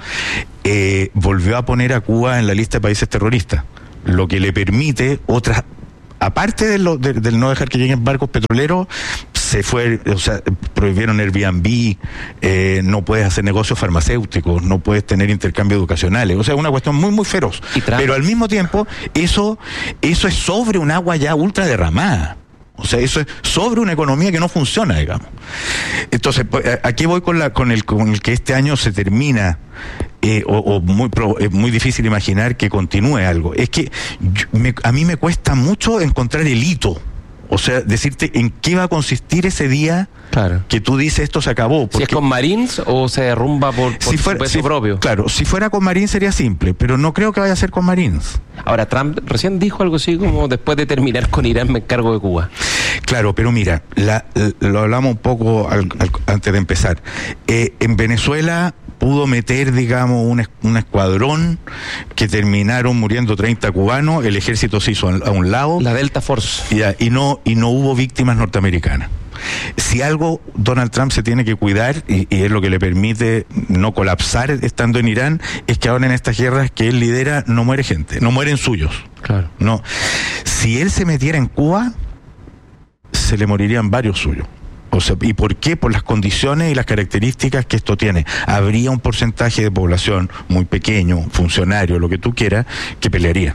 Speaker 1: volvió a poner a Cuba en la lista de países terroristas, lo que le permite otras. Aparte del no dejar que lleguen barcos petroleros, se fue, o sea, prohibieron Airbnb, no puedes hacer negocios farmacéuticos, no puedes tener intercambios educacionales, o sea, una cuestión muy, muy feroz. Pero al mismo tiempo, eso es sobre un agua ya ultra derramada. O sea, eso es sobre una economía que no funciona, digamos. Entonces, aquí voy con el que este año se termina, es muy difícil imaginar que continúe algo. Es que a mí me cuesta mucho encontrar el hito. O sea, decirte en qué va a consistir ese día que tú dices esto se acabó.
Speaker 2: Porque, si es con Marines o se derrumba por su peso propio.
Speaker 1: Claro, si fuera con Marines sería simple, pero no creo que vaya a ser con Marines.
Speaker 2: Ahora, Trump recién dijo algo así como después de terminar con Irán me encargo de Cuba.
Speaker 1: Claro, pero mira, lo hablamos un poco antes de empezar. En Venezuela pudo meter, digamos, un escuadrón que terminaron muriendo 30 cubanos, el ejército se hizo a un lado.
Speaker 2: La Delta Force.
Speaker 1: Y no hubo víctimas norteamericanas. Si algo Donald Trump se tiene que cuidar, y es lo que le permite no colapsar estando en Irán, es que ahora en estas guerras que él lidera no muere gente, no mueren suyos.
Speaker 2: Claro.
Speaker 1: No. Si él se metiera en Cuba, se le morirían varios suyos. O sea, ¿y por qué? Por las condiciones y las características que esto tiene. Habría un porcentaje de población muy pequeño, funcionario, lo que tú quieras, que pelearía.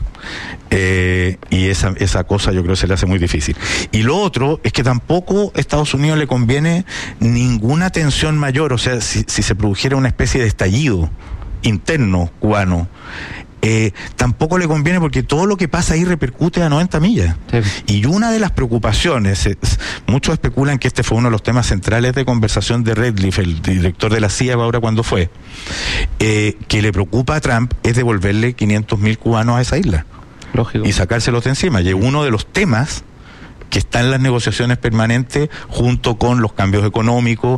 Speaker 1: Y esa cosa yo creo que se le hace muy difícil. Y lo otro es que tampoco a Estados Unidos le conviene ninguna tensión mayor. O sea, si se produjera una especie de estallido interno cubano, tampoco le conviene, porque todo lo que pasa ahí repercute a 90 millas. Sí. Y una de las preocupaciones, muchos especulan que este fue uno de los temas centrales de conversación de Redcliffe, el director de la CIA ahora cuando fue, que le preocupa a Trump es devolverle 500.000 cubanos a esa isla.
Speaker 2: Lógico.
Speaker 1: Y sacárselos de encima. Y uno de los temas que está en las negociaciones permanentes, junto con los cambios económicos,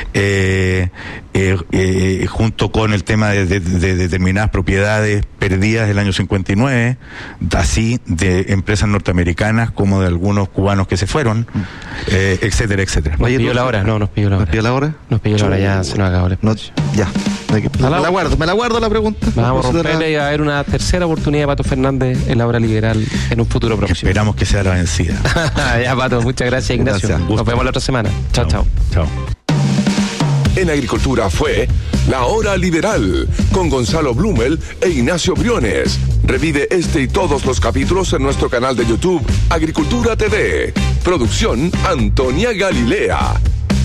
Speaker 1: junto con el tema de determinadas propiedades perdidas del año 59, así de empresas norteamericanas como de algunos cubanos que se fueron, etcétera, etcétera.
Speaker 2: Nos pilló la hora,
Speaker 3: ¿Nos pilló la hora?
Speaker 2: Nos pilló la hora, ya se nos acabó el espacio.
Speaker 3: Ya. Me la guardo la pregunta.
Speaker 2: Vamos a romperle y a ver una tercera oportunidad de Pato Fernández en la hora liberal en un futuro próximo.
Speaker 1: Esperamos que sea la vencida.
Speaker 2: Ya, Pato, muchas gracias, Ignacio.
Speaker 3: Gracias.
Speaker 2: Nos vemos la otra semana. Chao.
Speaker 6: En Agricultura fue La Hora Liberal con Gonzalo Blumel e Ignacio Briones. Revive este y todos los capítulos en nuestro canal de YouTube Agricultura TV. Producción Antonia Galilea.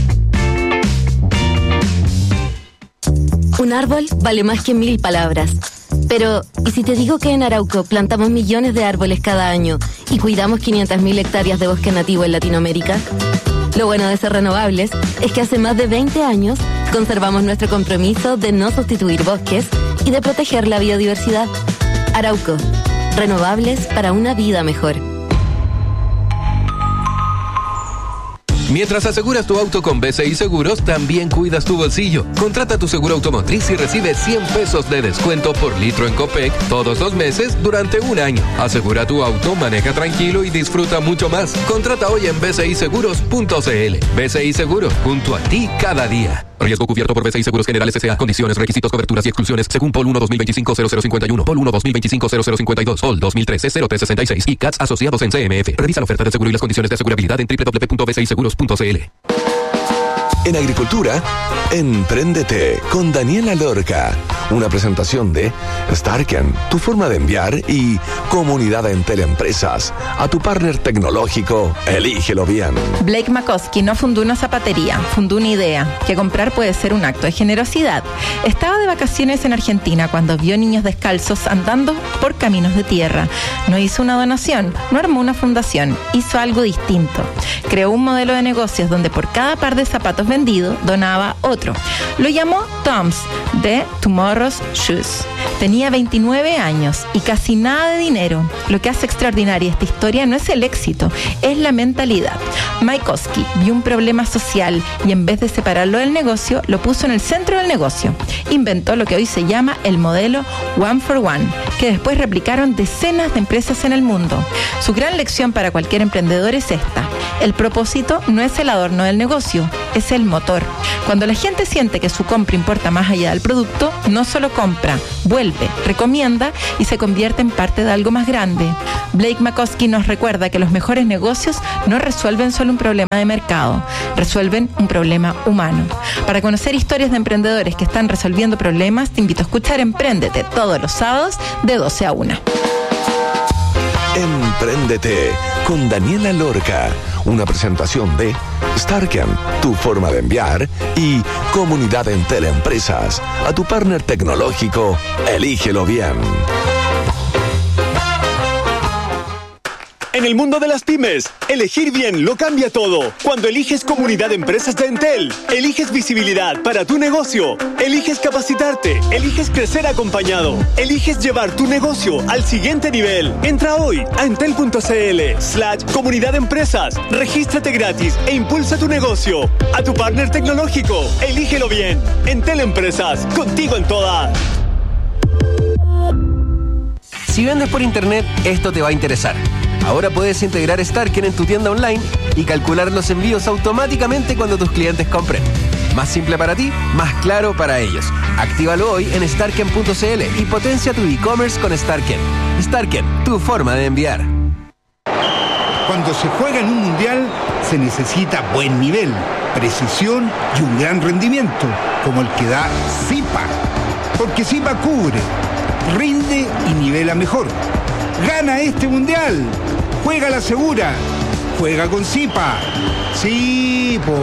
Speaker 7: Un árbol vale más que 1000 palabras. Pero, ¿y si te digo que en Arauco plantamos millones de árboles cada año y cuidamos 500.000 hectáreas de bosque nativo en Latinoamérica? Lo bueno de ser renovables es que hace más de 20 años conservamos nuestro compromiso de no sustituir bosques y de proteger la biodiversidad. Arauco, renovables para una vida mejor.
Speaker 8: Mientras aseguras tu auto con BCI Seguros, también cuidas tu bolsillo. Contrata tu seguro automotriz y recibe 100 pesos de descuento por litro en Copec todos los meses durante un año. Asegura tu auto, maneja tranquilo y disfruta mucho más. Contrata hoy en bciseguros.cl. BCI Seguros, junto a ti cada día. Riesgo cubierto por BCI Seguros Generales S.A. Condiciones, requisitos, coberturas y exclusiones según POL 1 2025-0051, POL 1 2025-0052, POL 2013-0366 y CATS asociados en CMF. Revisa la oferta de seguro y las condiciones de asegurabilidad en www.bciseguros.cl.
Speaker 6: En Agricultura, Empréndete con Daniela Lorca.
Speaker 9: Una presentación de Starken, tu forma de enviar, y Comunidad Entel Empresas. A tu partner tecnológico, elígelo bien.
Speaker 10: Blake Makoski no fundó una zapatería, fundó una idea, que comprar puede ser un acto de generosidad. Estaba de vacaciones en Argentina cuando vio niños descalzos andando por caminos de tierra. No hizo una donación, no armó una fundación, hizo algo distinto. Creó un modelo de negocios donde por cada par de zapatos vendido donaba otro. Lo llamó Tom's, de Tomorrow's Shoes. Tenía 29 años y casi nada de dinero. Lo que hace extraordinaria esta historia no es el éxito, es la mentalidad. Makoski vio un problema social y en vez de separarlo del negocio, lo puso en el centro del negocio. Inventó lo que hoy se llama el modelo One for One, que después replicaron decenas de empresas en el mundo. Su gran lección para cualquier emprendedor es esta: el propósito no es el adorno del negocio, es el motor. Cuando la gente siente que su compra importa más allá del producto, no solo compra, vuelve, recomienda y se convierte en parte de algo más grande. Blake Makoski nos recuerda que los mejores negocios no resuelven solo un problema de mercado, resuelven un problema humano. Para conocer historias de emprendedores que están resolviendo problemas, te invito a escuchar Empréndete todos los sábados de 12 a 1.
Speaker 9: Empréndete con Daniela Lorca. Una presentación de Starken, tu forma de enviar, y Comunidad Entel Empresas. A tu partner tecnológico, elígelo bien.
Speaker 11: En el mundo de las pymes, elegir bien lo cambia todo. Cuando eliges Comunidad de Empresas de Entel, eliges visibilidad para tu negocio, eliges capacitarte, eliges crecer acompañado, eliges llevar tu negocio al siguiente nivel. Entra hoy a entel.cl/Comunidad de Empresas, regístrate gratis e impulsa tu negocio. A tu partner tecnológico, elígelo bien. Entel Empresas, contigo en todas.
Speaker 12: Si vendes por internet, esto te va a interesar. Ahora puedes integrar Starken en tu tienda online y calcular los envíos automáticamente cuando tus clientes compren. Más simple para ti, más claro para ellos. Actívalo hoy en starken.cl y potencia tu e-commerce con Starken. Starken, tu forma de enviar.
Speaker 13: Cuando se juega en un mundial, se necesita buen nivel, precisión y un gran rendimiento, como el que da Zipa. Porque Zipa cubre, rinde y nivela mejor. ¡Gana este mundial! ¡Juega la segura! ¡Juega con Zipa! ¡Sí, po!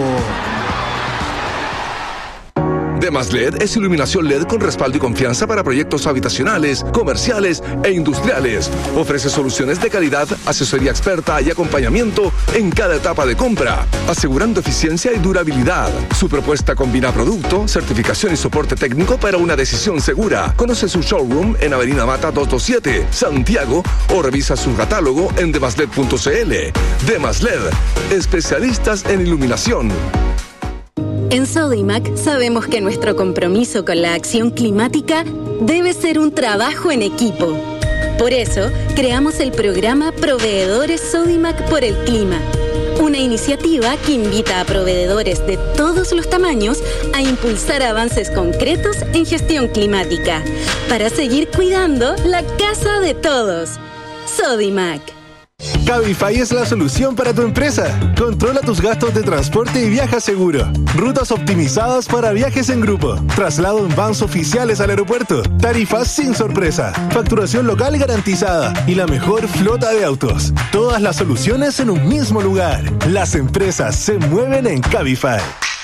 Speaker 9: Demas LED es iluminación LED con respaldo y confianza para proyectos habitacionales, comerciales e industriales. Ofrece soluciones de calidad, asesoría experta y acompañamiento en cada etapa de compra, asegurando eficiencia y durabilidad. Su propuesta combina producto, certificación y soporte técnico para una decisión segura. Conoce su showroom en Avenida Mata 227, Santiago, o revisa su catálogo en demasled.cl. Demas LED, especialistas en iluminación.
Speaker 14: En Sodimac sabemos que nuestro compromiso con la acción climática debe ser un trabajo en equipo. Por eso, creamos el programa Proveedores Sodimac por el Clima, una iniciativa que invita a proveedores de todos los tamaños a impulsar avances concretos en gestión climática, para seguir cuidando la casa de todos. Sodimac.
Speaker 15: Cabify es la solución para tu empresa. Controla tus gastos de transporte y viaja seguro. Rutas optimizadas para viajes en grupo. Traslado en vans oficiales al aeropuerto. Tarifas sin sorpresa. Facturación local garantizada. Y la mejor flota de autos. Todas las soluciones en un mismo lugar. Las empresas se mueven en Cabify.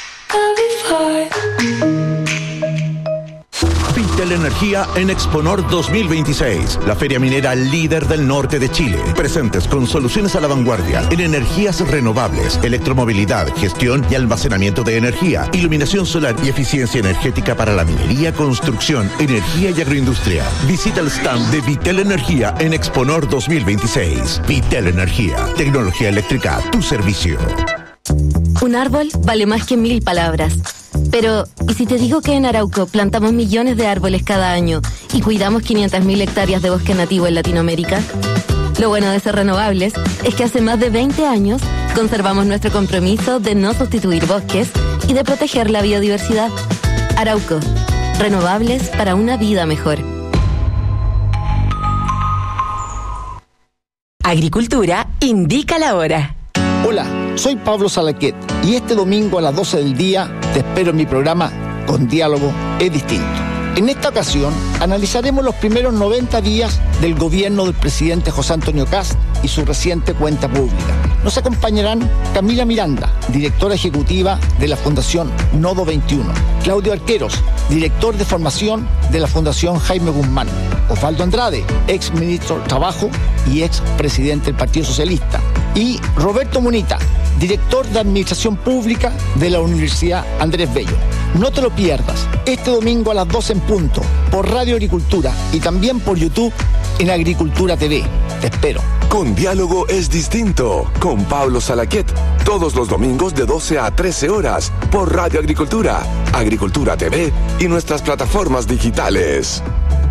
Speaker 4: Vitel Energía en Exponor 2026, la feria minera líder del norte de Chile. Presentes con soluciones a la vanguardia en energías renovables, electromovilidad, gestión y almacenamiento de energía, iluminación solar y eficiencia energética para la minería, construcción, energía y agroindustria. Visita el stand de Vitel Energía en Exponor 2026. Vitel Energía, tecnología eléctrica a tu servicio.
Speaker 7: Un árbol vale más que 1000 palabras. Pero, ¿y si te digo que en Arauco plantamos millones de árboles cada año y cuidamos 500.000 hectáreas de bosque nativo en Latinoamérica? Lo bueno de ser renovables es que hace más de 20 años conservamos nuestro compromiso de no sustituir bosques y de proteger la biodiversidad. Arauco, renovables para una vida mejor.
Speaker 5: Agricultura indica la hora.
Speaker 16: Hola, soy Pablo Salaquet y este domingo a las 12 del día te espero en mi programa Con Diálogo es Distinto. En esta ocasión, analizaremos los primeros 90 días del gobierno del presidente José Antonio Kast y su reciente cuenta pública. Nos acompañarán Camila Miranda, directora ejecutiva de la Fundación Nodo 21, Claudio Arqueros, director de formación de la Fundación Jaime Guzmán, Osvaldo Andrade, ex ministro de Trabajo y ex presidente del Partido Socialista, y Roberto Munita, director de Administración Pública de la Universidad Andrés Bello. No te lo pierdas, este domingo a las 12 en punto, por Radio Agricultura y también por YouTube en Agricultura TV. Te espero.
Speaker 9: Con Diálogo es distinto, con Pablo Salaquet, todos los domingos de 12 a 13 horas, por Radio Agricultura, Agricultura TV y nuestras plataformas digitales.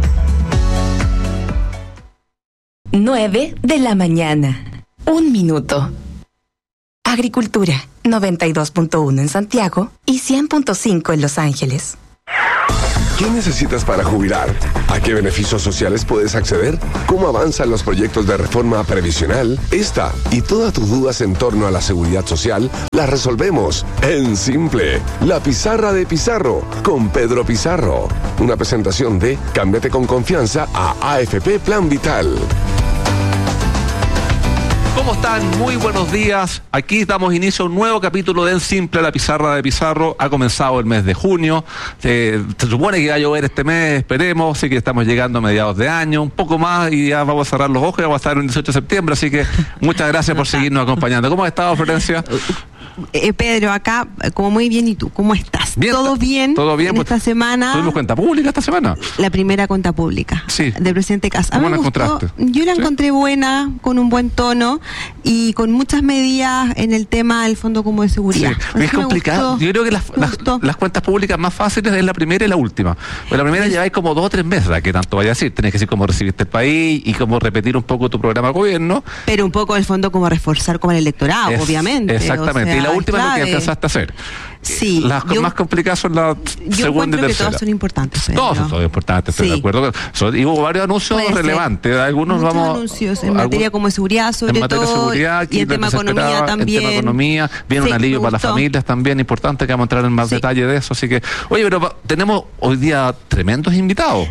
Speaker 5: 9 de la mañana. 1 minuto. Agricultura, 92.1 en Santiago y 100.5 en Los Ángeles.
Speaker 9: ¿Qué necesitas para jubilar? ¿A qué beneficios sociales puedes acceder? ¿Cómo avanzan los proyectos de reforma previsional? Esta y todas tus dudas en torno a la seguridad social las resolvemos en Simple. La pizarra de Pizarro con Pedro Pizarro. Una presentación de Cámbiate con confianza a AFP Plan Vital.
Speaker 17: ¿Cómo están? Muy buenos días. Aquí damos inicio a un nuevo capítulo de En Simple, la pizarra de Pizarro. Ha comenzado el mes de junio. Se supone que va a llover este mes, esperemos. Así que estamos llegando a mediados de año, un poco más y ya vamos a cerrar los ojos y vamos a estar el 18 de septiembre. Así que muchas gracias por seguirnos acompañando. ¿Cómo has estado, Florencia?
Speaker 18: Pedro, acá, como muy bien, ¿y tú? ¿Cómo estás?
Speaker 17: Bien,
Speaker 18: ¿Todo bien?
Speaker 17: Todo bien.
Speaker 18: Esta semana.
Speaker 17: ¿Tuvimos cuenta pública esta semana?
Speaker 18: La primera cuenta pública.
Speaker 17: Sí.
Speaker 18: Del presidente Kast.
Speaker 17: ¿Cómo la encontraste?
Speaker 18: Yo la encontré buena, con un buen tono y con muchas medidas en el tema del Fondo Común de Seguridad.
Speaker 17: Sí. Es complicado. Yo creo que las cuentas públicas más fáciles es la primera y la última. Pues la primera lleváis como 2 o 3 meses, ¿a qué tanto vaya a decir? Tenés que decir cómo recibiste el país y cómo repetir un poco tu programa de gobierno.
Speaker 18: Pero un poco el fondo como reforzar como el electorado, obviamente.
Speaker 17: Exactamente. O sea, y la última es lo que alcanzaste a hacer.
Speaker 18: Sí.
Speaker 17: Las más complicadas son la segunda y tercera.
Speaker 18: Que todas son importantes.
Speaker 17: Todos son importantes, estoy de acuerdo. Y hubo varios anuncios relevantes. Algunos
Speaker 18: muchos anuncios en materia como de seguridad, sobre todo. Y en tema de economía también.
Speaker 17: En tema de economía. Viene un alivio para las familias también, importante, que vamos a entrar en más detalle de eso. Así que, oye, pero tenemos hoy día tremendos invitados.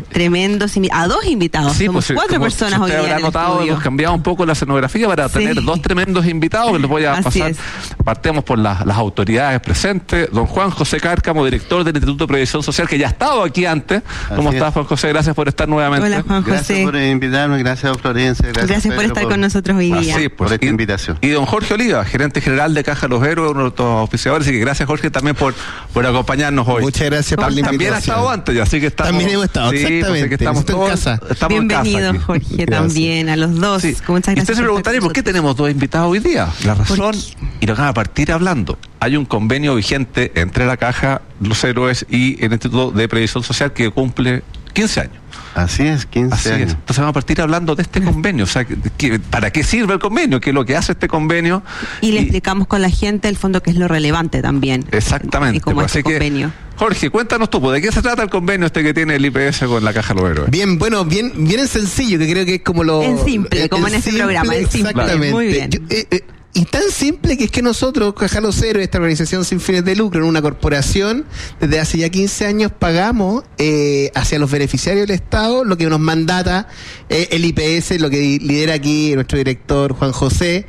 Speaker 18: A 2 invitados.
Speaker 17: Sí,
Speaker 18: somos
Speaker 17: pues,
Speaker 18: 4 personas hoy día.
Speaker 17: Usted habrá notado, hemos cambiado un poco la escenografía para tener 2 tremendos invitados que les voy a pasar. Partemos por las autoridades presentes. Don Juan José Cárcamo, director del Instituto de Previsión Social, que ya ha estado aquí antes. ¿Cómo estás, Juan José? Gracias por estar nuevamente.
Speaker 18: Hola, Juan José.
Speaker 3: Gracias por invitarme, gracias a Florencia.
Speaker 18: Gracias por estar con nosotros hoy día.
Speaker 3: Por esta invitación.
Speaker 17: Y don Jorge Oliva, gerente general de Caja Los Héroes, uno de los auspiciadores. Así que gracias, Jorge, también por acompañarnos hoy.
Speaker 19: Muchas gracias por la invitación.
Speaker 17: También ha estado antes, así que estamos.
Speaker 19: También hemos estado, exactamente.
Speaker 17: Pues, estamos todos
Speaker 19: en casa.
Speaker 17: Estamos
Speaker 18: bienvenido,
Speaker 17: en casa
Speaker 18: Jorge,
Speaker 17: gracias.
Speaker 18: También, a los dos.
Speaker 17: Sí.
Speaker 18: Muchas gracias.
Speaker 17: Y usted se preguntaría por qué tenemos 2 invitados hoy día. La razón, y lo que vamos a partir hablando. Hay un convenio vigente entre la Caja Los Héroes y el Instituto de Previsión Social que cumple 15 años.
Speaker 3: Así es, 15 años.
Speaker 17: Entonces vamos a partir hablando de este convenio, o sea, ¿para qué sirve el convenio? ¿Qué es lo que hace este convenio?
Speaker 18: Y le explicamos con la gente el fondo que es lo relevante también.
Speaker 17: Exactamente.
Speaker 18: Y como este convenio.
Speaker 17: Jorge, cuéntanos tú, ¿de qué se trata el convenio este que tiene el IPS con la Caja Los Héroes?
Speaker 19: Bien, bueno, bien en sencillo, que creo que es como lo...
Speaker 18: En simple, como en este programa, en simple.
Speaker 19: Exactamente.
Speaker 18: Muy bien.
Speaker 19: Y tan simple que es que nosotros, Caja Los Héroes, esta organización sin fines de lucro, en una corporación, desde hace ya 15 años pagamos hacia los beneficiarios del Estado lo que nos mandata el IPS, lo que lidera aquí nuestro director Juan José.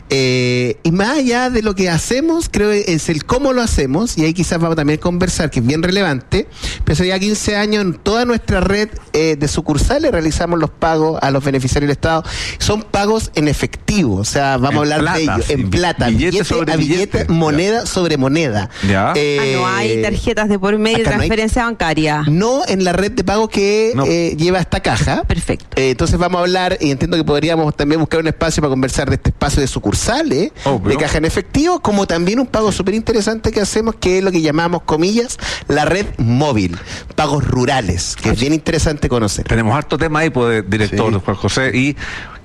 Speaker 19: Y más allá de lo que hacemos, creo que es el cómo lo hacemos, y ahí quizás vamos también a conversar, que es bien relevante. Pero hace ya 15 años en toda nuestra red de sucursales realizamos los pagos a los beneficiarios del Estado. Son pagos en efectivo, o sea, vamos a hablar
Speaker 17: plata,
Speaker 19: de ello, en plata,
Speaker 17: billete sobre
Speaker 19: billete, moneda sobre moneda.
Speaker 17: Ya.
Speaker 18: No hay tarjetas de por medio, transferencia bancaria.
Speaker 19: No en la red de pagos que lleva esta caja.
Speaker 18: Perfecto.
Speaker 19: Entonces vamos a hablar, y entiendo que podríamos también buscar un espacio para conversar de este espacio de sucursales, de caja en efectivo, como también un pago súper interesante que hacemos, que es lo que llamamos, comillas, la red móvil, pagos rurales, que es bien interesante conocer.
Speaker 17: Tenemos harto tema ahí, pues, director Juan José, y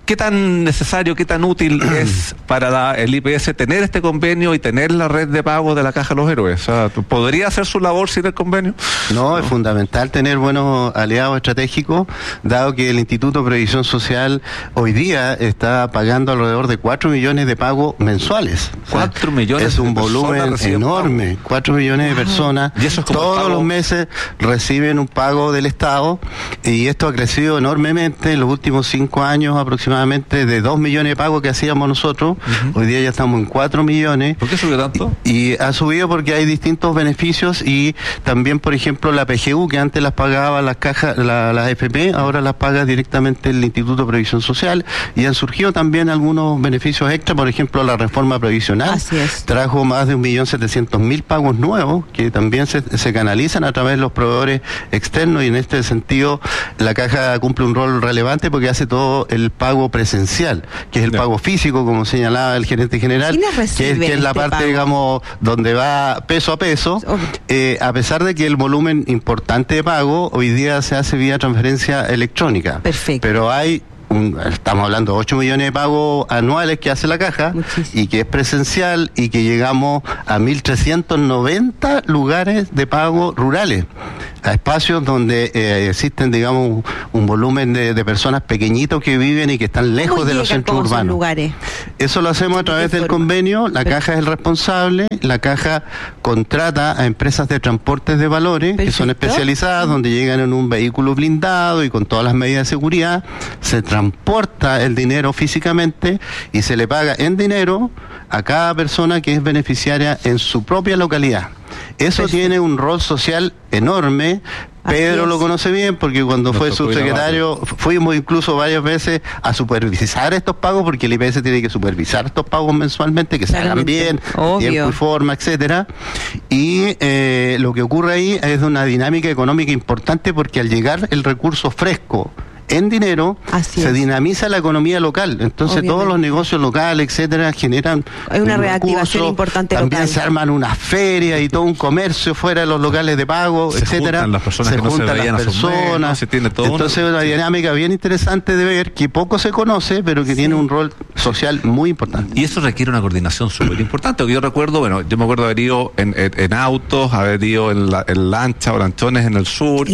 Speaker 17: ¿qué tan necesario, qué tan útil es para el IPS tener este convenio y tener la red de pagos de la Caja de los Héroes? O sea, ¿podría hacer su labor sin el convenio?
Speaker 20: No, es fundamental tener buenos aliados estratégicos, dado que el Instituto de Previsión Social hoy día está pagando alrededor de 4 millones de pagos mensuales.
Speaker 17: 4 millones
Speaker 20: es un volumen enorme, 4 millones de personas.
Speaker 17: ¿Y eso es como
Speaker 20: todos los meses reciben un pago del Estado, y esto ha crecido enormemente en los últimos 5 años, aproximadamente de 2 millones de pagos que hacíamos nosotros. Hoy día ya estamos en 4 millones.
Speaker 17: ¿Por qué subió tanto?
Speaker 20: Y ha subido porque hay distintos beneficios, y también, por ejemplo, la PGU, que antes las pagaba las cajas, las AFP, ahora las paga directamente el Instituto de Previsión Social, y han surgido también algunos beneficios extra. Por ejemplo, la reforma previsional trajo más de 1.700.000 pagos nuevos que también se canalizan a través de los proveedores externos, y en este sentido la Caja cumple un rol relevante porque hace todo el pago presencial, que es el pago físico, como señalaba el gerente general, que es la parte, digamos, donde va peso a peso. A pesar de que el volumen importante de pago hoy día se hace vía transferencia electrónica.
Speaker 18: Perfecto.
Speaker 20: Pero estamos hablando de 8 millones de pagos anuales que hace la Caja, y que es presencial, y que llegamos a 1.390 lugares de pago rurales, a espacios donde existen, digamos, un volumen de personas pequeñitos que viven y que están lejos de los centros urbanos.
Speaker 18: Lugares?
Speaker 20: Eso lo hacemos a través del convenio. La Caja es el responsable. La Caja contrata a empresas de transportes de valores que son especializadas, donde llegan en un vehículo blindado y con todas las medidas de seguridad. Se transporta el dinero físicamente y se le paga en dinero a cada persona que es beneficiaria en su propia localidad. Eso tiene un rol social enorme. Pedro lo conoce bien porque cuando fue subsecretario fuimos incluso varias veces a supervisar estos pagos, porque el IPS tiene que supervisar estos pagos mensualmente, que se hagan bien, tiempo y forma, etcétera. Y lo que ocurre ahí es una dinámica económica importante, porque al llegar el recurso fresco en dinero, se dinamiza la economía local. Entonces todos los negocios locales, etcétera, generan
Speaker 18: una reactivación importante
Speaker 20: también
Speaker 18: local.
Speaker 20: Se arman unas ferias y todo un comercio fuera de los locales de pago, etcétera.
Speaker 17: Juntan las personas que no se veían a sus meses, se tiene todo.
Speaker 20: Entonces una dinámica bien interesante de ver, que poco se conoce, pero que tiene un rol social muy importante.
Speaker 17: Y eso requiere una coordinación súper importante. Yo recuerdo, yo me acuerdo haber ido en autos, haber ido en lancha o lanchones en el sur.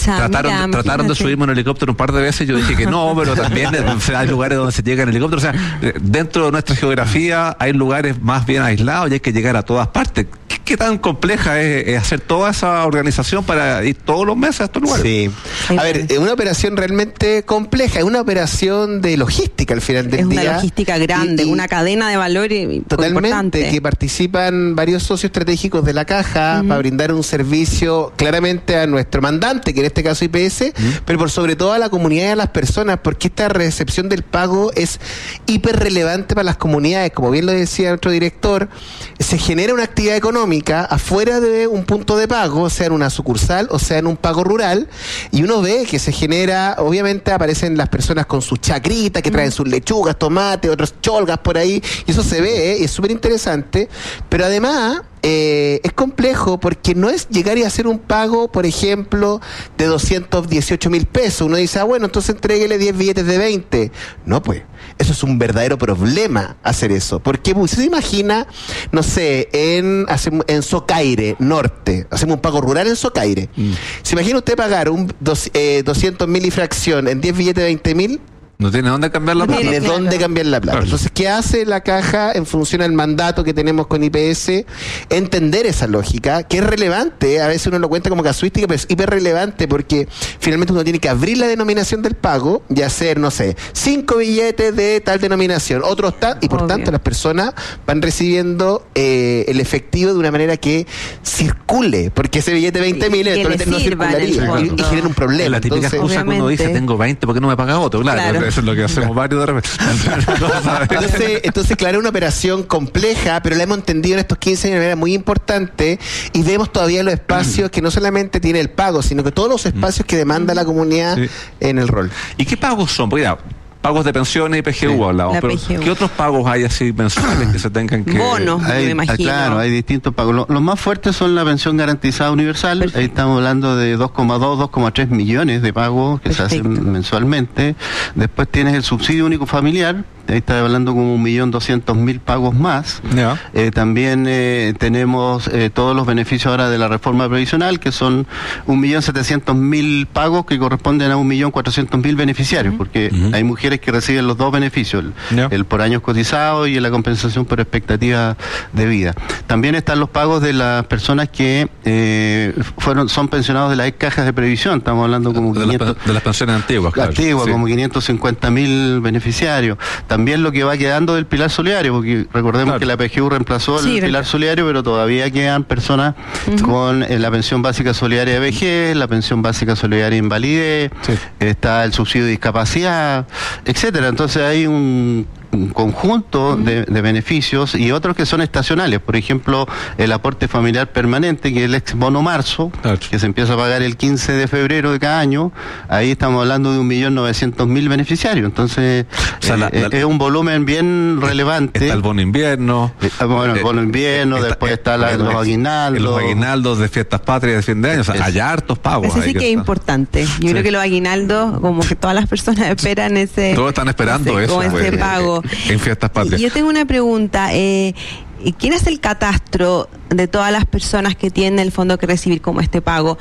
Speaker 17: Trataron de subirme en un helicóptero un par de veces. Yo dije que no, pero también hay lugares donde se llega en helicóptero. O sea, dentro de nuestra geografía hay lugares más bien aislados y hay que llegar a todas partes. ¿Qué tan compleja es hacer toda esa organización para ir todos los meses a estos lugares?
Speaker 19: Sí. A ver, es una operación realmente compleja, es una operación de logística al final del día.
Speaker 18: Es una logística grande, una cadena de valor
Speaker 19: totalmente
Speaker 18: importante.
Speaker 19: Que participan varios socios estratégicos de la Caja para brindar un servicio claramente a nuestro mandante, que en este caso IPS, pero por sobre todo a la comunidad y a las personas, porque esta recepción del pago es hiper relevante para las comunidades. Como bien lo decía nuestro director, se genera una actividad económica afuera de un punto de pago, sea en una sucursal o sea en un pago rural, y uno ve que se genera, obviamente aparecen las personas con sus chacritas que traen sus lechugas, tomates, otros cholgas por ahí, y eso se ve, y es súper interesante, pero además es complejo porque no es llegar y hacer un pago, por ejemplo, de 218.000 pesos. Uno dice, bueno, entonces entréguele 10 billetes de 20. No, pues, eso es un verdadero problema hacer eso. Porque pues, se imagina, no sé, en Socaire Norte, hacemos un pago rural en Socaire. ¿Se imagina usted pagar 200.000 y fracción en 10 billetes de 20.000?
Speaker 17: No tiene dónde cambiar la plata.
Speaker 19: No tiene dónde cambiar la plata. Entonces, ¿qué hace la Caja en función al mandato que tenemos con IPS? Entender esa lógica, que es relevante. A veces uno lo cuenta como casuística, pero es hiper relevante porque finalmente uno tiene que abrir la denominación del pago y hacer, no sé, 5 billetes de tal denominación, otros tal, y por tanto las personas van recibiendo el efectivo de una manera que circule, porque ese billete de 20.000 eventualmente no circularía y genera un problema.
Speaker 17: La típica excusa que uno dice, tengo 20, ¿por qué no me paga otro? Claro. Eso es lo que hacemos varios de repente.
Speaker 19: Entonces, claro, es una operación compleja, pero la hemos entendido en estos 15 años de manera muy importante, y vemos todavía los espacios que no solamente tiene el pago, sino que todos los espacios que demanda la comunidad en el rol.
Speaker 17: ¿Y qué pagos son? Porque Pagos de pensiones y PGU hablamos. Pero
Speaker 18: PGU.
Speaker 17: ¿qué otros pagos hay así mensuales que se tengan que...?
Speaker 18: Bonos, me imagino.
Speaker 20: Claro, hay distintos pagos. Los más fuertes son la pensión garantizada universal. Perfecto. Ahí estamos hablando de 2,3 millones de pagos que
Speaker 18: Perfecto.
Speaker 20: se hacen mensualmente. Después tienes el subsidio único familiar. Ahí está hablando como 1.200.000 pagos más.
Speaker 17: Yeah.
Speaker 20: También tenemos todos los beneficios ahora de la reforma previsional, que son 1.700.000 pagos que corresponden a 1.400.000 beneficiarios, porque hay mujeres que reciben los dos beneficios, el por años cotizados y la compensación por expectativa de vida. También están los pagos de las personas que son pensionados de las cajas de previsión. Estamos hablando como
Speaker 17: de las pensiones antiguas, claro.
Speaker 20: Antiguas, sí. Como 550.000 beneficiarios. También lo que va quedando del pilar solidario, porque recordemos que la PGU reemplazó el pilar solidario, pero todavía quedan personas con la pensión básica solidaria de vejez, la pensión básica solidaria de invalidez, está el subsidio de discapacidad, etcétera. Entonces hay un conjunto de beneficios y otros que son estacionales, por ejemplo el aporte familiar permanente, que es el ex bono marzo, que se empieza a pagar el 15 de febrero de cada año. Ahí estamos hablando de 1.900.000 beneficiarios, entonces es un volumen bien relevante.
Speaker 17: Está el bono invierno,
Speaker 20: el bono invierno, después está los aguinaldos,
Speaker 17: los aguinaldos de fiestas patrias de fin de año, o sea, hay hartos pagos.
Speaker 18: Ese sí que es importante. Yo creo que los aguinaldos, como que todas las personas esperan ese,
Speaker 17: todos están esperando eso,
Speaker 18: ese pago.
Speaker 17: En fiestas patrias.
Speaker 18: Yo tengo una pregunta. ¿Quién es el catastro de todas las personas que tienen el fondo que recibir como este pago?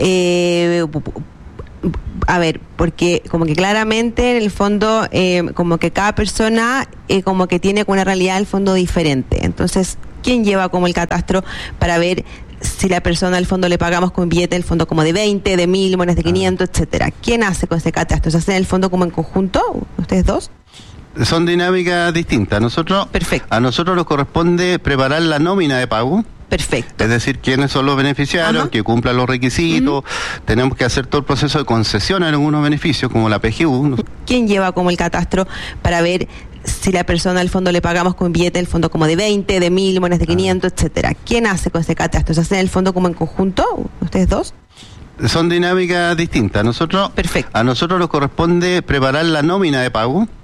Speaker 18: A ver, porque como que claramente en el fondo, como que cada persona como que tiene una realidad del fondo diferente. Entonces, ¿quién lleva como el catastro para ver si la persona al fondo le pagamos con billete del fondo como de 20, de 1.000, monedas de 500, etcétera? ¿Quién hace con ese catastro? ¿Se hace en el fondo como en conjunto? ¿Ustedes dos?
Speaker 20: Son dinámicas distintas. A nosotros nos corresponde preparar la nómina de pago.
Speaker 18: Perfecto.
Speaker 20: Es decir, quiénes son los beneficiarios, que cumplan los requisitos. Tenemos que hacer todo el proceso de concesión en algunos beneficios, como la PGU.
Speaker 18: ¿Quién lleva como el catastro para ver si la persona al fondo le pagamos con billete del fondo como de 20, de 1.000, monedas de 500, etcétera? ¿Quién hace con ese catastro? ¿Se hace en el fondo como en conjunto? ¿Ustedes dos?
Speaker 20: Son dinámicas distintas. A nosotros nos corresponde preparar la nómina de pago.